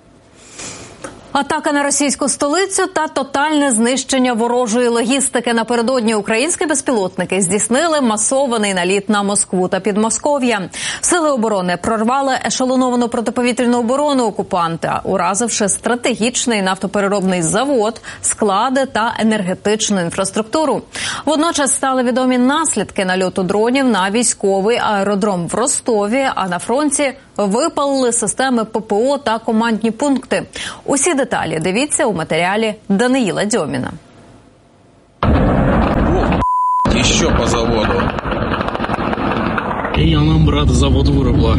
Speaker 11: Атака на російську столицю та тотальне знищення ворожої логістики. Напередодні українські безпілотники здійснили масований наліт на Москву та Підмосков'я. Сили оборони прорвали ешелоновану протиповітряну оборону окупанта, уразивши стратегічний нафтопереробний завод, склади та енергетичну інфраструктуру. Водночас стали відомі наслідки нальоту дронів на військовий аеродром в Ростові, а на фронті випалили системи ППО та командні пункти. Усі деталі дивіться у матеріалі Даниїла Дьоміна.
Speaker 3: О, ще по заводу.
Speaker 4: І я нам, брат, завод виробила.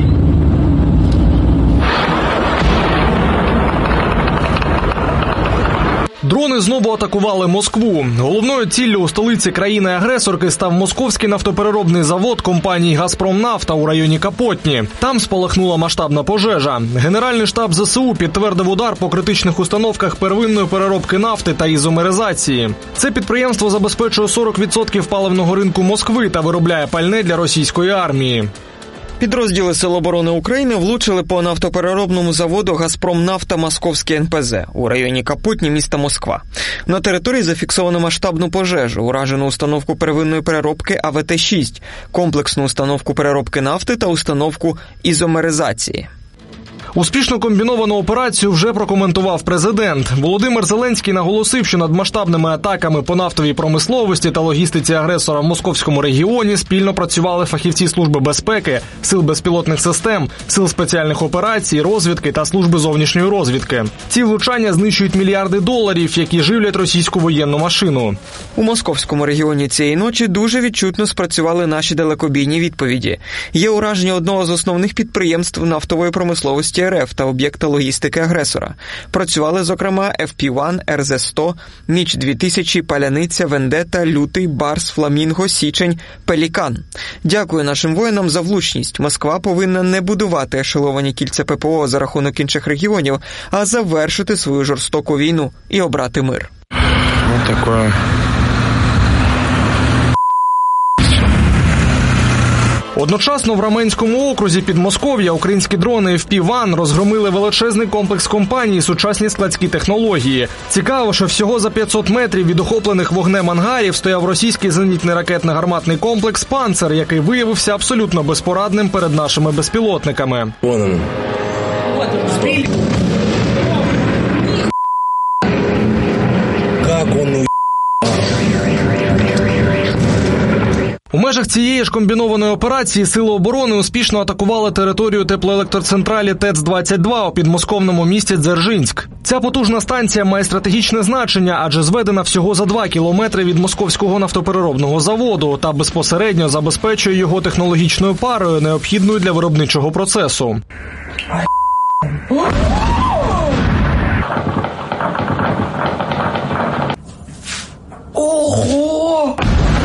Speaker 19: Дрони знову атакували Москву. Головною ціллю у столиці країни-агресорки став московський нафтопереробний завод компанії «Газпромнафта» у районі Капотні. Там спалахнула масштабна пожежа. Генеральний штаб зе се у підтвердив удар по критичних установках первинної переробки нафти та ізомеризації. Це підприємство забезпечує сорок відсотків паливного ринку Москви та виробляє пальне для російської армії.
Speaker 5: Підрозділи Сил оборони України влучили по нафтопереробному заводу «Газпромнафта» Московський ен пе зе у районі Капотні міста Москва. На території зафіксовано масштабну пожежу, уражену установку первинної переробки а ве те шість, комплексну установку переробки нафти та установку ізомеризації.
Speaker 19: Успішно комбіновану операцію вже прокоментував президент. Володимир Зеленський наголосив, що над масштабними атаками по нафтовій промисловості та логістиці агресора в московському регіоні спільно працювали фахівці Служби безпеки, Сил безпілотних систем, Сил спеціальних операцій, розвідки та Служби зовнішньої розвідки. Ці влучання знищують мільярди доларів, які живлять російську воєнну машину.
Speaker 5: У московському регіоні цієї ночі дуже відчутно спрацювали наші далекобійні відповіді. Є ураження одного з основних підприємств нафтової промисловості ер еф та об'єкта логістики агресора. Працювали, зокрема, еф пі один, ер зет сто, Міч дві тисячі, Паляниця, Вендета, Лютий, Барс, Фламінго, Січень, Пелікан. Дякую нашим воїнам за влучність. Москва повинна не будувати ешеловані кільця пе пе о за рахунок інших регіонів, а завершити свою жорстоку війну і обрати мир.
Speaker 3: Ось таке.
Speaker 19: Одночасно в Раменському окрузі Підмосков'я українські дрони еф пі один розгромили величезний комплекс компаній сучасні складські технології. Цікаво, що всього за п'ятсот метрів від охоплених вогнем ангарів стояв російський зенітний ракетно-гарматний комплекс «Панцер», який виявився абсолютно безпорадним перед нашими безпілотниками.
Speaker 3: Вон он. Как он
Speaker 19: У межах цієї ж комбінованої операції Сили оборони успішно атакували територію теплоелектроцентралі те ц двадцять два у підмосковному місті Дзержинськ. Ця потужна станція має стратегічне значення, адже зведена всього за два кілометри від московського нафтопереробного заводу та безпосередньо забезпечує його технологічною парою, необхідною для виробничого процесу.
Speaker 5: Ого!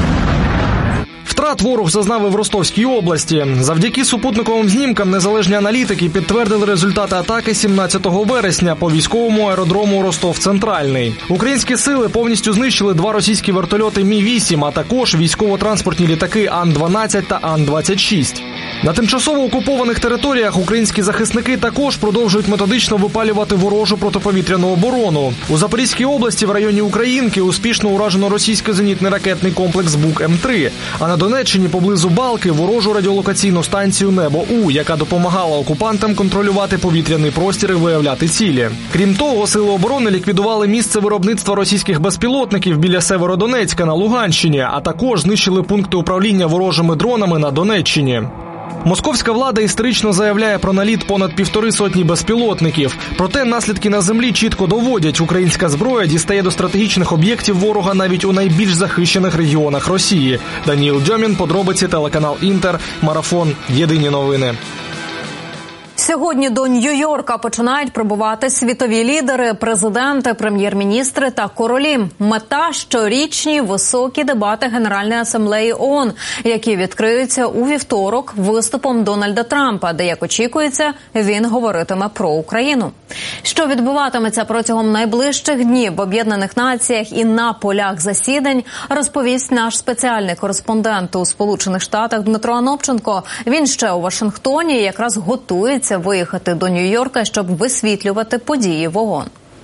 Speaker 19: Втрат ворог зазнав і в Ростовській області. Завдяки супутниковим знімкам незалежні аналітики підтвердили результати атаки сімнадцятого вересня по військовому аеродрому Ростов-Центральний. Українські сили повністю знищили два російські вертольоти Мі вісім, а також військово-транспортні літаки Ан дванадцять та Ан двадцять шість. На тимчасово окупованих територіях українські захисники також продовжують методично випалювати ворожу протиповітряну оборону. У Запорізькій області в районі Українки успішно уражено російський зенітний ракетний комплекс Бук Ем три, а на Донеччині поблизу Балки ворожу радіолокаційну станцію «Небо-У», яка допомагала окупантам контролювати повітряний простір і виявляти цілі. Крім того, Сили оборони ліквідували місце виробництва російських безпілотників біля Северодонецька на Луганщині, а також знищили пункти управління ворожими дронами на Донеччині.
Speaker 6: Московська влада історично заявляє про наліт понад півтори сотні безпілотників. Проте наслідки на землі чітко доводять, українська зброя дістає до стратегічних об'єктів ворога навіть у найбільш захищених регіонах Росії. Даніл Дьомін, подробиці, телеканал Інтер, Марафон, Єдині новини.
Speaker 11: Сьогодні до Нью-Йорка починають прибувати світові лідери, президенти, прем'єр-міністри та королі. Мета – щорічні високі дебати Генеральної асамблеї ООН, які відкриються у вівторок виступом Дональда Трампа, де, як очікується, він говоритиме про Україну. Що відбуватиметься протягом найближчих днів в Об'єднаних Націях і на полях засідань, розповість наш спеціальний кореспондент у Сполучених Штатах Дмитро Анопченко. Він ще у Вашингтоні і якраз готується виїхати до Нью-Йорка, щоб висвітлювати події в ООН.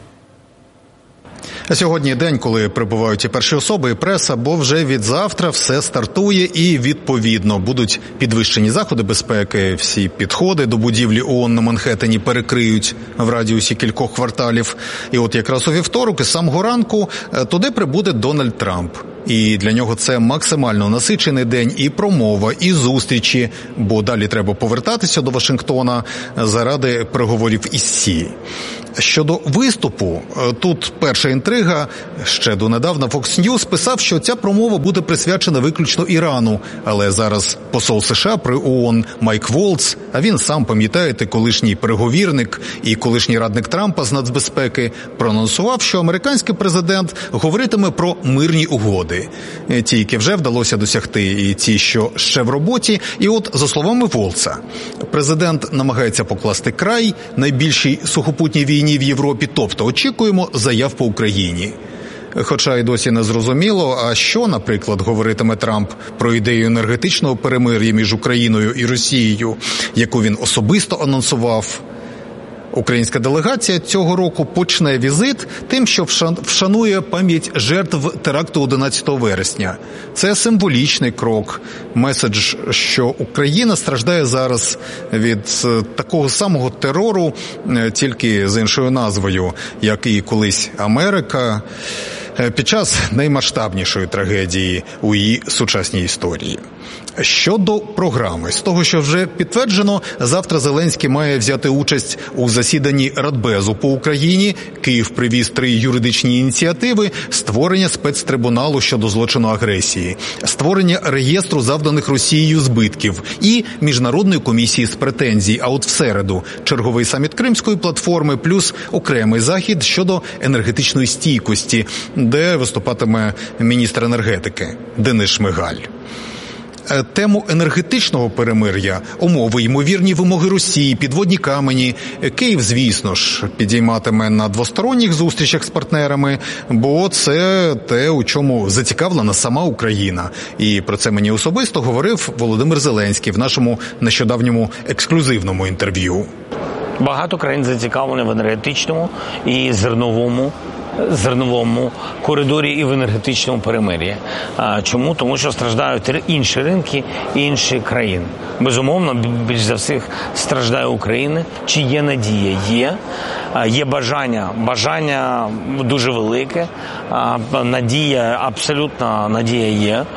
Speaker 7: Сьогодні день, коли прибувають і перші особи, і преса, бо вже від завтра все стартує і, відповідно, будуть підвищені заходи безпеки. Всі підходи до будівлі ООН на Манхеттені перекриють в радіусі кількох кварталів. І от якраз у вівторок, із самого ранку, туди прибуде Дональд Трамп. І для нього це максимально насичений день, і промова, і зустрічі, бо далі треба повертатися до Вашингтона заради переговорів із Сі. Щодо виступу, тут перша інтрига. Ще донедавна Fox News писав, що ця промова буде присвячена виключно Ірану. Але зараз посол США при ООН Майк Волц, а він сам, пам'ятаєте, колишній переговірник і колишній радник Трампа з нацбезпеки, проанонсував, що американський президент говоритиме про мирні угоди. Ті, які вже вдалося досягти, і ті, що ще в роботі. І от, за словами Волца, президент намагається покласти край найбільшій сухопутній війні в Європі, тобто очікуємо заяв по Україні. Хоча й досі не зрозуміло, а що, наприклад, говоритиме Трамп про ідею енергетичного перемир'я між Україною і Росією, яку він особисто анонсував. Українська делегація цього року почне візит тим, що вшанує пам'ять жертв теракту одинадцятого вересня. Це символічний крок, меседж, що Україна страждає зараз від такого самого терору, тільки з іншою назвою, як і колись Америка, під час наймасштабнішої трагедії у її сучасній історії. Щодо програми, з того, що вже підтверджено, завтра Зеленський має взяти участь у засіданні Радбезу по Україні. Київ привіз три юридичні ініціативи: створення спецтрибуналу щодо злочину агресії, створення реєстру завданих Росією збитків і міжнародної комісії з претензій. А от в середу черговий саміт Кримської платформи плюс окремий захід щодо енергетичної стійкості, де виступатиме міністр енергетики Денис Шмигаль. Тему енергетичного перемир'я, умови, ймовірні вимоги Росії, підводні камені Київ, звісно ж, підійматиме на двосторонніх зустрічах з партнерами, бо це те, у чому зацікавлена сама Україна. І про це мені особисто говорив Володимир Зеленський в нашому нещодавньому ексклюзивному інтерв'ю.
Speaker 8: Багато країн зацікавлені в енергетичному і зерновому зерновому коридорі і в енергетичному перемир'ї. Чому? Тому що страждають інші ринки і інші країни. Безумовно, більш за всіх страждає Україна. Чи є надія? Є. Є бажання. Бажання дуже велике. Надія, абсолютна надія є.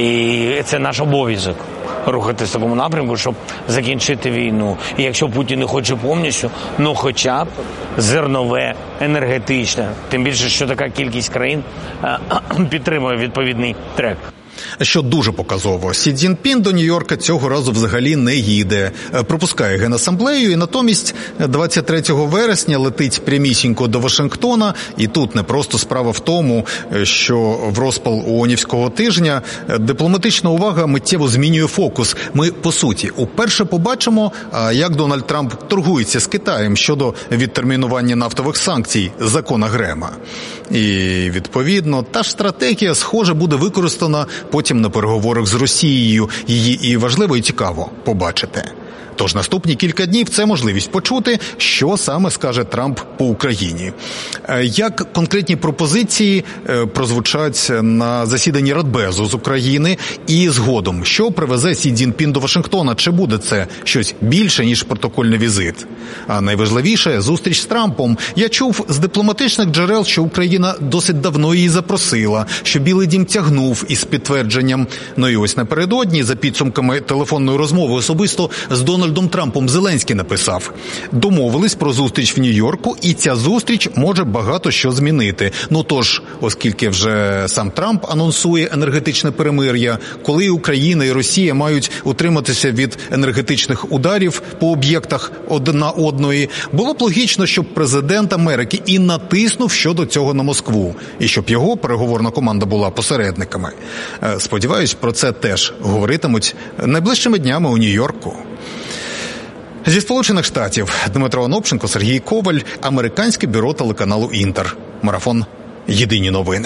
Speaker 8: І це наш обов'язок. Рухатись в такому напрямку, щоб закінчити війну. І якщо Путін не хоче повністю, ну хоча б зернове, енергетичне. Тим більше, що така кількість країн підтримує відповідний трек.
Speaker 7: Що дуже показово, Сі Цзіньпін до Нью-Йорка цього разу взагалі не їде. Пропускає Генасамблею і натомість двадцять третього вересня летить прямісінько до Вашингтона. І тут не просто справа в тому, що в розпал ООНівського тижня дипломатична увага миттєво змінює фокус. Ми, по суті, уперше побачимо, як Дональд Трамп торгується з Китаєм щодо відтермінування нафтових санкцій закона Грема. І, відповідно, та ж стратегія, схоже, буде використана потім на переговорах з Росією. Її і важливо, і цікаво побачити. Тож наступні кілька днів – це можливість почути, що саме скаже Трамп по Україні. Як конкретні пропозиції прозвучать на засіданні Радбезу з України і згодом, що привезе Сі Цзіньпін до Вашингтона? Чи буде це щось більше, ніж протокольний візит? А найважливіше – зустріч з Трампом. Я чув з дипломатичних джерел, що Україна досить давно її запросила, що Білий дім тягнув із підтвердженням. Ну і ось напередодні, за підсумками телефонної розмови особисто з Дональдом Трампом, Зеленський написав: домовились про зустріч в Нью-Йорку, і ця зустріч може багато що змінити. Ну тож, оскільки вже сам Трамп анонсує енергетичне перемир'я, коли Україна і Росія мають утриматися від енергетичних ударів по об'єктах одна одної, було б логічно, щоб президент Америки і натиснув щодо цього на Москву, і щоб його переговорна команда була посередниками. Сподіваюсь, про це теж говоритимуть найближчими днями у Нью-Йорку. Зі Сполучених Штатів Дмитро Анопченко, Сергій Коваль, американське бюро телеканалу «Інтер». Марафон «Єдині новини».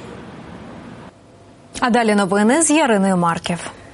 Speaker 11: А далі новини з Яриною Марків.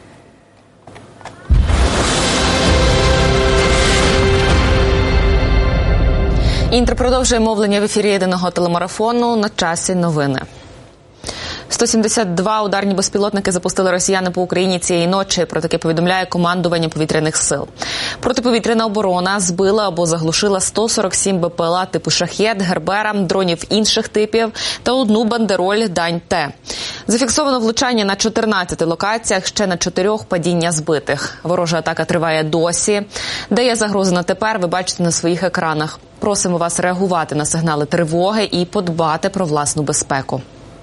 Speaker 17: Інтер продовжує мовлення в ефірі єдиного телемарафону. На часі новини. сто сімдесят два ударні безпілотники запустили росіяни по Україні цієї ночі. Про таке повідомляє командування повітряних сил. Протиповітряна оборона збила або заглушила сто сорок сім Б П Л А типу «Шахед», «Гербера», дронів інших типів та одну бандероль «Дань-Т». Зафіксовано влучання на чотирнадцяти локаціях, ще на чотирьох падіння збитих. Ворожа атака триває досі. Де є загроза на тепер, ви бачите на своїх екранах. Просимо вас реагувати на сигнали тривоги і подбати про власну безпеку.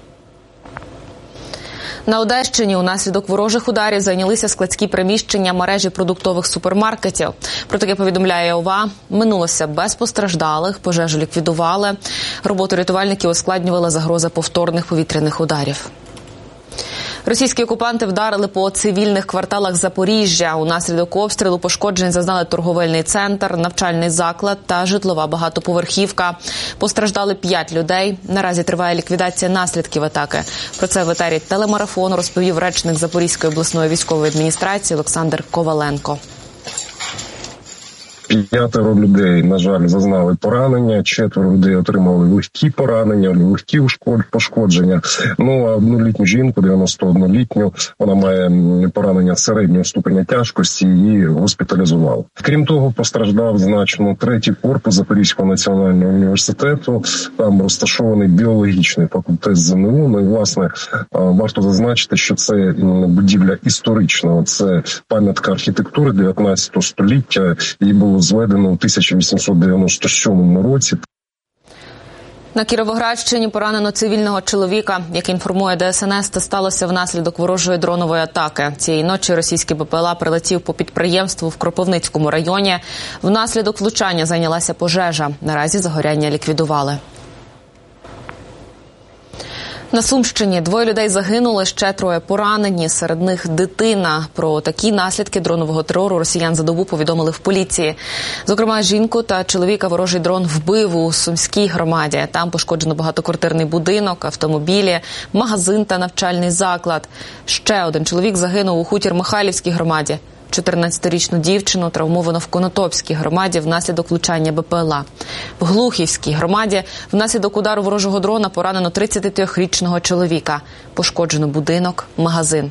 Speaker 17: На Одещині унаслідок ворожих ударів зайнялися складські приміщення мережі продуктових супермаркетів. Про таке повідомляє ОВА. Минулося без постраждалих, пожежу ліквідували. Роботу рятувальників ускладнювала загроза повторних повітряних ударів. Російські окупанти вдарили по цивільних кварталах Запоріжжя. Унаслідок обстрілу пошкоджень зазнали торговельний центр, навчальний заклад та житлова багатоповерхівка. Постраждали п'ять людей. Наразі триває ліквідація наслідків атаки. Про це в етері телемарафону розповів речник Запорізької обласної військової адміністрації Олександр Коваленко.
Speaker 1: П'ятеро людей, на жаль, зазнали поранення, четверо людей отримали легкі поранення, легкі пошкодження. Ну, а однолітню жінку, дев'яностооднолітню, вона має поранення середнього ступеня тяжкості, її госпіталізували. Крім того, постраждав значно третій корпус Запорізького національного університету. Там розташований біологічний факультет З Н У. Ну і, власне, варто зазначити, що це будівля історична. Це пам'ятка архітектури дев'ятнадцятого століття. Її було зведено у тисяча вісімсот дев'яносто сьомому році.
Speaker 17: На Кіровоградщині поранено цивільного чоловіка. Як інформує Де Ес Ен Ес, це сталося внаслідок ворожої дронової атаки. Цієї ночі російський Б П Л А прилетів по підприємству в Кропивницькому районі. Внаслідок влучання зайнялася пожежа. Наразі загоряння ліквідували. На Сумщині двоє людей загинули, ще троє поранені, серед них дитина. Про такі наслідки дронового терору росіян за добу повідомили в поліції. Зокрема, жінку та чоловіка ворожий дрон вбив у Сумській громаді. Там пошкоджено багатоквартирний будинок, автомобілі, магазин та навчальний заклад. Ще один чоловік загинув у Хутір-Михайлівській громаді. чотирнадцятирічну дівчину травмовано в Конотопській громаді внаслідок влучання Б П Л А. В Глухівській громаді внаслідок удару ворожого дрона поранено тридцятитрирічного чоловіка. Пошкоджено будинок, магазин.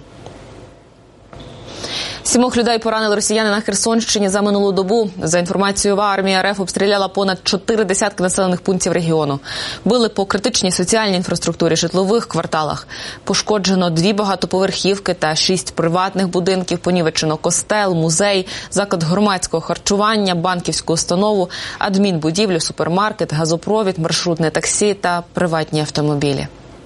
Speaker 17: Сімох людей поранили росіяни на Херсонщині за минулу добу. За інформацією ОВА, армія Р Ф обстріляла понад чотири десятки населених пунктів регіону. Били по критичній соціальній інфраструктурі, житлових кварталах. Пошкоджено дві багатоповерхівки та шість приватних будинків. Понівечено костел, музей, заклад громадського харчування, банківську установу, адмінбудівлю, супермаркет, газопровід, маршрутне таксі та приватні автомобілі.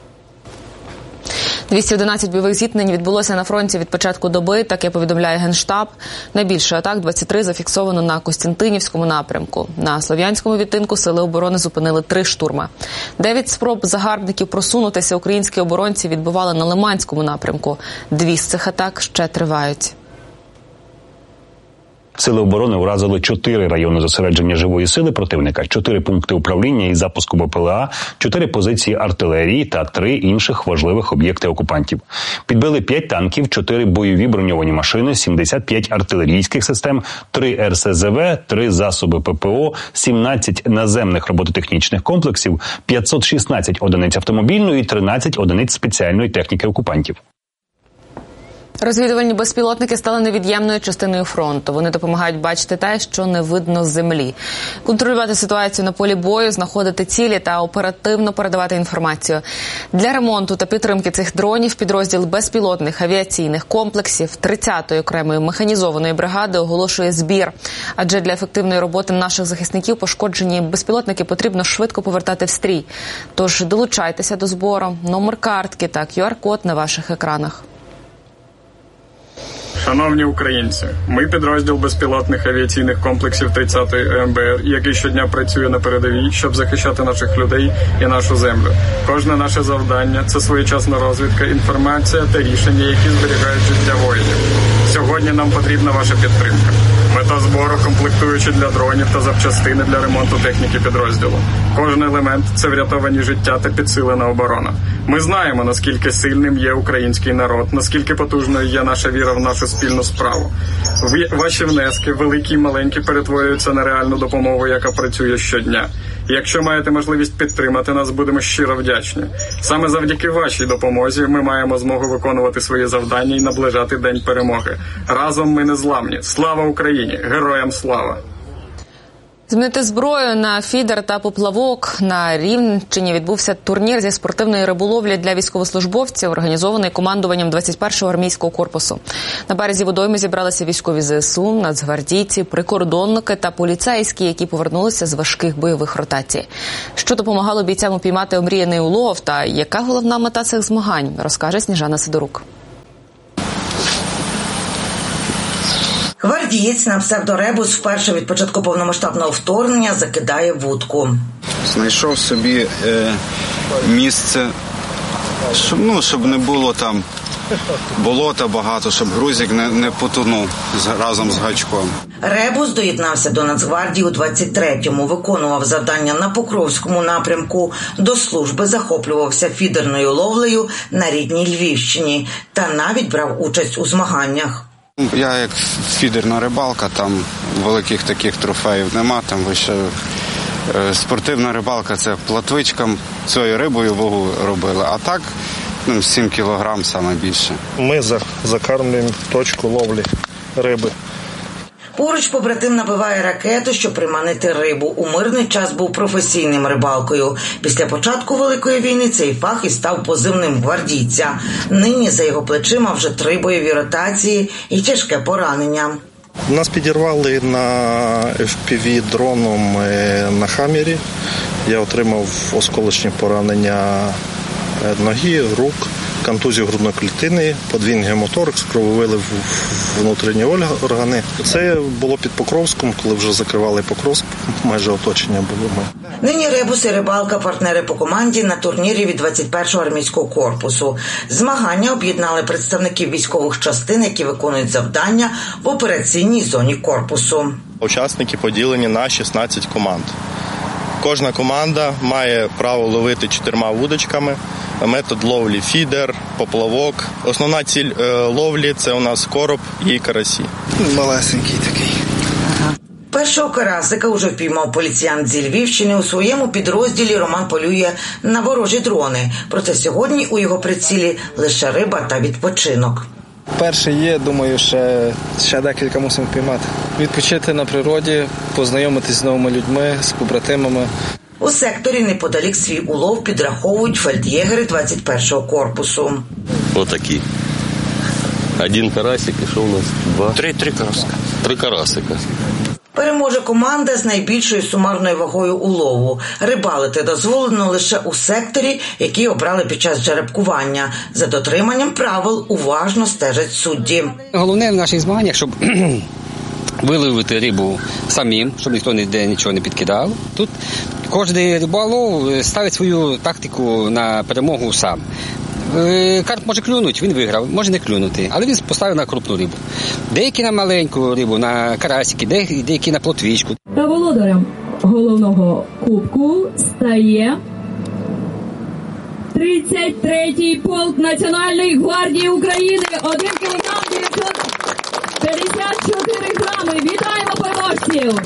Speaker 17: двісті одинадцять бойових зіткнень відбулося на фронті від початку доби, таке повідомляє Генштаб. Найбільше атак, двадцять три, зафіксовано на Костянтинівському напрямку. На Слов'янському відтинку сили оборони зупинили три штурми. Дев'ять спроб загарбників просунутися українські оборонці відбивали на Лиманському напрямку. Дві з цих атак ще тривають.
Speaker 18: Сили оборони уразили чотири райони зосередження живої сили противника, чотири пункти управління і запуску БПЛА, чотири позиції артилерії та три інших важливих об'єкти окупантів. Підбили п'ять танків, чотири бойові броньовані машини, сімдесят п'ять артилерійських систем, три ер ес зе ве, три засоби ППО, сімнадцять наземних робототехнічних комплексів, п'ятсот шістнадцять одиниць автомобільної і тринадцять одиниць спеціальної техніки окупантів.
Speaker 17: Розвідувальні безпілотники стали невід'ємною частиною фронту. Вони допомагають бачити те, що не видно з землі. Контролювати ситуацію на полі бою, знаходити цілі та оперативно передавати інформацію. Для ремонту та підтримки цих дронів підрозділ безпілотних авіаційних комплексів тридцятої окремої механізованої бригади оголошує збір. Адже для ефективної роботи наших захисників пошкоджені безпілотники потрібно швидко повертати в стрій. Тож долучайтеся до збору. Номер картки та ку ар-код на ваших екранах.
Speaker 9: Шановні українці, ми підрозділ безпілотних авіаційних комплексів тридцятої е ем бе ер, який щодня працює на передовій, щоб захищати наших людей і нашу землю. Кожне наше завдання – це своєчасна розвідка, інформація та рішення, які зберігають життя воїнів. Сьогодні нам потрібна ваша підтримка. Мета збору – комплектуючі для дронів та запчастини для ремонту техніки підрозділу. Кожен елемент – це врятовані життя та підсилена оборона. Ми знаємо, наскільки сильним є український народ, наскільки потужною є наша віра в нашу спільну справу. Ваші внески, великі і маленькі, перетворюються на реальну допомогу, яка працює щодня. Якщо маєте можливість підтримати нас, будемо щиро вдячні. Саме завдяки вашій допомозі ми маємо змогу виконувати свої завдання і наближати День перемоги. Разом ми незламні. Слава Україні! Героям слава!
Speaker 17: Змінити зброю на фідер та поплавок. На Рівненщині відбувся турнір зі спортивної риболовлі для військовослужбовців, організований командуванням двадцять першого армійського корпусу. На березі водойми зібралися військові зе ес у, нацгвардійці, прикордонники та поліцейські, які повернулися з важких бойових ротацій. Що допомагало бійцям упіймати омріяний улов та яка головна мета цих змагань, розкаже Сніжана Сидорук.
Speaker 10: Гвардієць на псевдоребус вперше від початку повномасштабного вторгнення закидає вудку.
Speaker 13: Знайшов собі е, місце, щоб, ну, щоб не було там болота багато, щоб грузик не, не потонув разом з гачком.
Speaker 10: Ребус доєднався до Нацгвардії у двадцять третьому, виконував завдання на Покровському напрямку, до служби захоплювався фідерною ловлею на рідній Львівщині та навіть брав участь у змаганнях.
Speaker 13: Я як фідерна рибалка, там великих таких трофеїв нема, там лише е, спортивна рибалка, це платвичкам цією рибою вагу робили, а так ну, сім кілограм саме більше.
Speaker 14: Ми закармлюємо точку ловлі риби.
Speaker 10: Поруч побратим набиває ракету, щоб приманити рибу. У мирний час був професійним рибалкою. Після початку Великої війни цей фах і став позивним гвардійця. Нині за його плечима вже три бойові ротації і тяжке поранення.
Speaker 14: Нас підірвали на еф пі ві-дроном на Хаммері. Я отримав осколочні поранення ноги, рук, контузію грудної клітини, подвійний гемоторакс, крововилив внутрішні органи. Це було під Покровськом, коли вже закривали Покровськ, майже оточення було.
Speaker 10: Нині Ребус і рибалка – партнери по команді на турнірі від двадцять першого армійського корпусу. Змагання об'єднали представників військових частин, які виконують завдання в операційній зоні корпусу.
Speaker 14: Учасники поділені на шістнадцять команд. Кожна команда має право ловити чотирма вудочками. Метод ловлі фідер, поплавок. Основна ціль е, ловлі – це у нас короб і карасі.
Speaker 10: Малесенький такий. Першого карасика уже впіймав поліціянт зі Львівщини. У своєму підрозділі Роман полює на ворожі дрони. Проте сьогодні у його прицілі лише риба та відпочинок.
Speaker 25: Перший є, думаю, ще, ще декілька мусимо впіймати. Відпочити на природі, познайомитись з новими людьми, з побратимами.
Speaker 10: У секторі неподалік свій улов підраховують фельд'єгери двадцять першого корпусу.
Speaker 26: Отакі. Один карасик, і що у нас? Два?
Speaker 13: Три, три карасика.
Speaker 26: Три карасика.
Speaker 10: Переможе команда з найбільшою сумарною вагою улову. Рибалити дозволено лише у секторі, який обрали під час жеребкування. За дотриманням правил уважно стежать судді.
Speaker 27: Головне в наших змаганнях, щоб виловити рибу самим, щоб ніхто ніде нічого не підкидав. Тут кожен риболов ставить свою тактику на перемогу сам. Карп може клюнути, він виграв, може не клюнути, але він поставив на крупну рибу. Деякі на маленьку рибу, на карасики, деякі на плотвічку.
Speaker 15: Та володарем головного кубку стає тридцять третій полк Національної гвардії України. один кілограм дев'ятсот п'ятдесят чотири грами. Вітаємо переможців!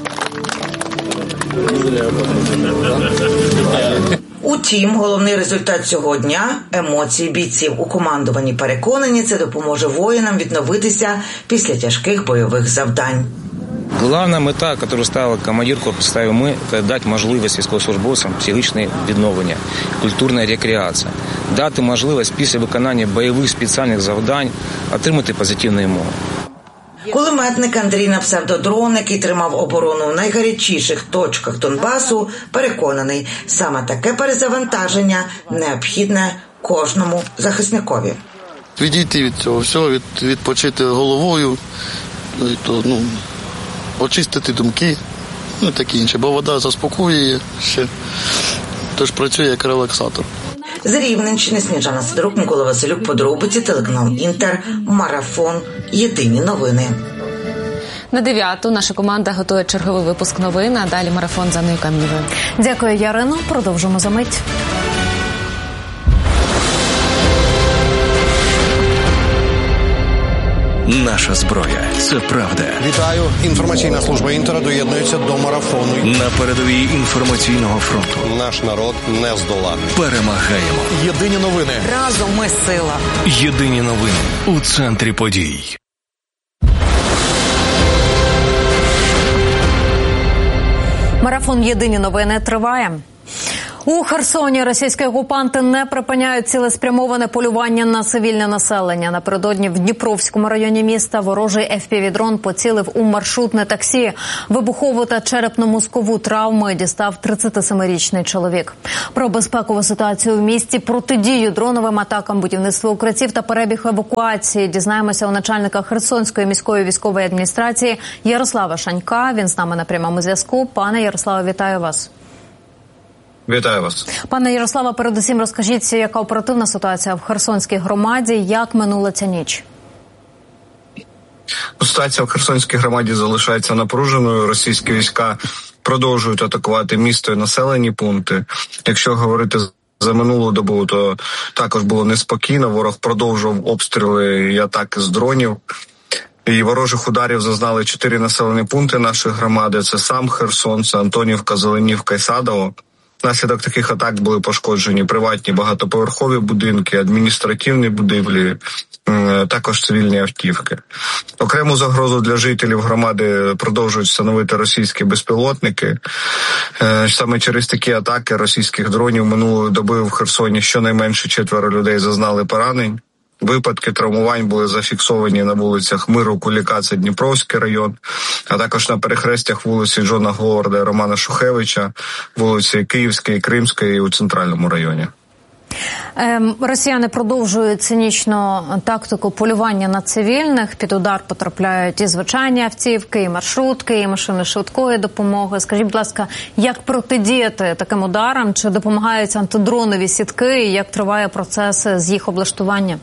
Speaker 10: Утім, головний результат цього дня – емоції бійців. У командуванні переконані, це допоможе воїнам відновитися після тяжких бойових завдань.
Speaker 16: Головна мета, яку ставив командир корпусу, ставив ми, це дати можливість військовослужбовцям психічне відновлення, культурна рекреація, дати можливість після виконання бойових спеціальних завдань отримати позитивну емоцію.
Speaker 10: Кулеметник Андрій на псевдодрон, який тримав оборону в найгарячіших точках Донбасу, переконаний, саме таке перезавантаження необхідне кожному захисникові.
Speaker 20: Відійти від цього всього, від, відпочити головою, то, ну, очистити думки, ну таке інше, бо вода заспокоює ще, тож працює як релаксатор.
Speaker 10: З Рівненщини Сніжана Сидорук, Микола Василюк, подробиці, телеканал Інтер, Марафон, Єдині новини.
Speaker 17: На дев'яту наша команда готує черговий випуск новин, а далі марафон за Анною Каменєвою.
Speaker 11: Дякую, Ярино. Продовжимо за мить.
Speaker 12: Наша зброя – це правда.
Speaker 7: Вітаю. Інформаційна служба Інтера доєднується до марафону.
Speaker 12: На передовій інформаційного фронту.
Speaker 20: Наш народ не здоланий.
Speaker 12: Перемагаємо.
Speaker 7: Єдині новини.
Speaker 21: Разом ми сила.
Speaker 12: Єдині новини у центрі подій.
Speaker 11: Марафон «Єдині новини» триває. У Херсоні російські окупанти не припиняють цілеспрямоване полювання на цивільне населення. Напередодні в Дніпровському районі міста ворожий еф пі ві-дрон поцілив у маршрутне таксі. Вибухову та черепно-мозкову травми дістав тридцятисемирічний чоловік. Про безпекову ситуацію в місті, протидію дроновим атакам, будівництво укриттів та перебіг евакуації дізнаємося у начальника Херсонської міської військової адміністрації Ярослава Шанька. Він з нами на прямому зв'язку. Пане Ярославе, вітаю вас.
Speaker 22: Вітаю вас.
Speaker 11: Пане Ярославе, передусім розкажіть, яка оперативна ситуація в Херсонській громаді, як минула ця ніч?
Speaker 22: Ситуація в Херсонській громаді залишається напруженою. Російські війська продовжують атакувати місто і населені пункти. Якщо говорити за минулу добу, то також було неспокійно. Ворог продовжував обстріли і атаки з дронів. І ворожих ударів зазнали чотири населені пункти нашої громади. Це сам Херсон, це Антонівка, Зеленівка і Садово. Внаслідок таких атак були пошкоджені приватні багатоповерхові будинки, адміністративні будівлі, також цивільні автівки. Окрему загрозу для жителів громади продовжують становити російські безпілотники. Саме через такі атаки російських дронів минулої доби в Херсоні щонайменше четверо людей зазнали поранень. Випадки травмувань були зафіксовані на вулицях Миру, Куліка, це Дніпровський район, а також на перехрестях вулиці Джона Говарда і Романа Шухевича, вулиці Київської, Кримської і у центральному районі.
Speaker 11: Росіяни продовжують цинічну тактику полювання на цивільних. Під удар потрапляють і звичайні автівки, і маршрутки, і машини швидкої допомоги. Скажіть, будь ласка, як протидіяти таким ударам? Чи допомагають антидронові сітки? І як триває процес з їх облаштування?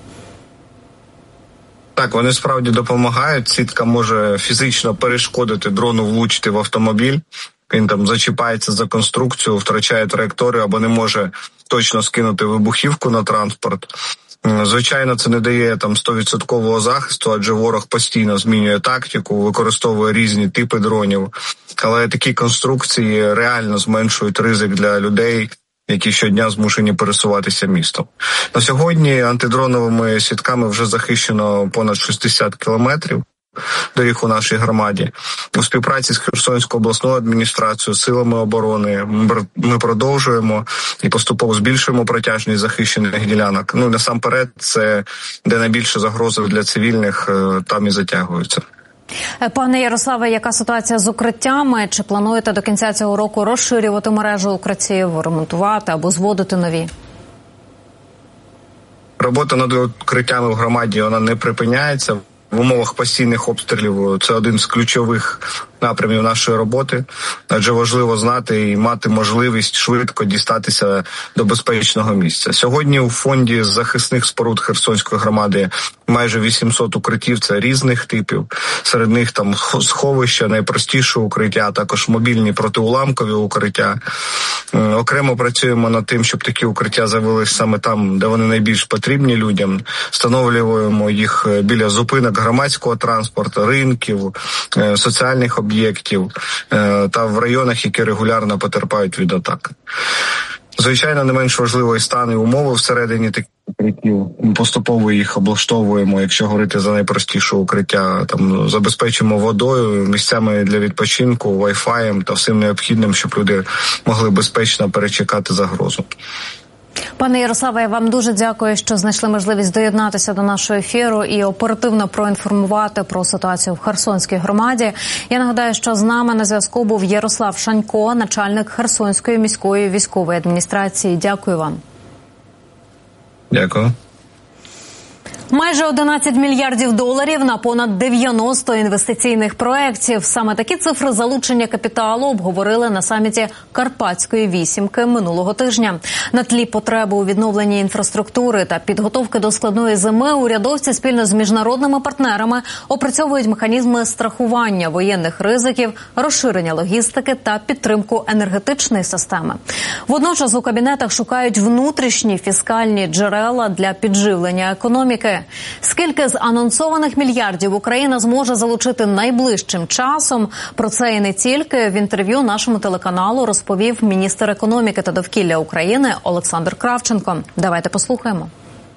Speaker 22: Так, вони справді допомагають. Сітка може фізично перешкодити дрону влучити в автомобіль. Він там зачіпається за конструкцію, втрачає траєкторію або не може точно скинути вибухівку на транспорт. Звичайно, це не дає там сто відсотків захисту, адже ворог постійно змінює тактику, використовує різні типи дронів. Але такі конструкції реально зменшують ризик для людей, які щодня змушені пересуватися містом. На сьогодні антидроновими сітками вже захищено понад шістдесят кілометрів доріг у нашій громаді. У співпраці з Херсонською обласною адміністрацією, силами оборони ми продовжуємо і поступово збільшуємо протяжність захищених ділянок. Ну, насамперед, це де найбільше загрози для цивільних, там і затягуються.
Speaker 11: Пане Ярославе, яка ситуація з укриттями? Чи плануєте до кінця цього року розширювати мережу укриттів, ремонтувати або зводити нові?
Speaker 22: Робота над укриттями в громаді, вона не припиняється. В умовах постійних обстрілів це один з ключових напрямів нашої роботи, адже важливо знати і мати можливість швидко дістатися до безпечного місця. Сьогодні у фонді захисних споруд Херсонської громади майже вісімсот укриттів, це різних типів. Серед них там сховища, найпростіше укриття, а також мобільні протиуламкові укриття. Окремо працюємо над тим, щоб такі укриття з'явилися саме там, де вони найбільш потрібні людям. Встановлюємо їх біля зупинок громадського транспорту, ринків, соціальних об'єктів та в районах, які регулярно потерпають від атак. Звичайно, не менш важливий стан і умови всередині таких укриттів. Ми поступово їх облаштовуємо, якщо говорити за найпростіше укриття. Там забезпечимо водою, місцями для відпочинку, вай-фаєм та всім необхідним, щоб люди могли безпечно перечекати загрозу.
Speaker 11: Пане Ярославе, я вам дуже дякую, що знайшли можливість доєднатися до нашого ефіру і оперативно проінформувати про ситуацію в Херсонській громаді. Я нагадаю, що з нами на зв'язку був Ярослав Шанько, начальник Херсонської міської військової адміністрації. Дякую вам.
Speaker 22: Дякую.
Speaker 11: Майже одинадцять мільярдів доларів на понад дев'яносто інвестиційних проєктів. Саме такі цифри залучення капіталу обговорили на саміті Карпатської вісімки минулого тижня. На тлі потреби у відновленні інфраструктури та підготовки до складної зими урядовці спільно з міжнародними партнерами опрацьовують механізми страхування воєнних ризиків, розширення логістики та підтримку енергетичної системи. Водночас у кабінетах шукають внутрішні фіскальні джерела для підживлення економіки. Скільки з анонсованих мільярдів Україна зможе залучити найближчим часом? Про це і не тільки. В інтерв'ю нашому телеканалу розповів міністр економіки та довкілля України Олександр Кравченко. Давайте послухаємо.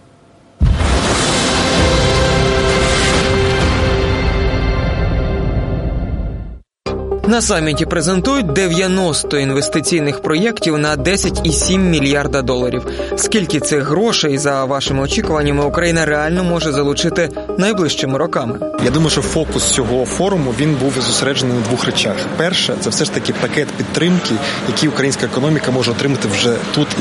Speaker 2: На саміті презентують дев'яносто інвестиційних проєктів на десять цілих сім мільярда доларів. Скільки цих грошей, за вашими очікуваннями, Україна реально може залучити найближчими роками?
Speaker 3: Я думаю, що фокус цього форуму, він був зосереджений на двох речах. Перше, це все ж таки пакет підтримки, який українська економіка може отримати вже тут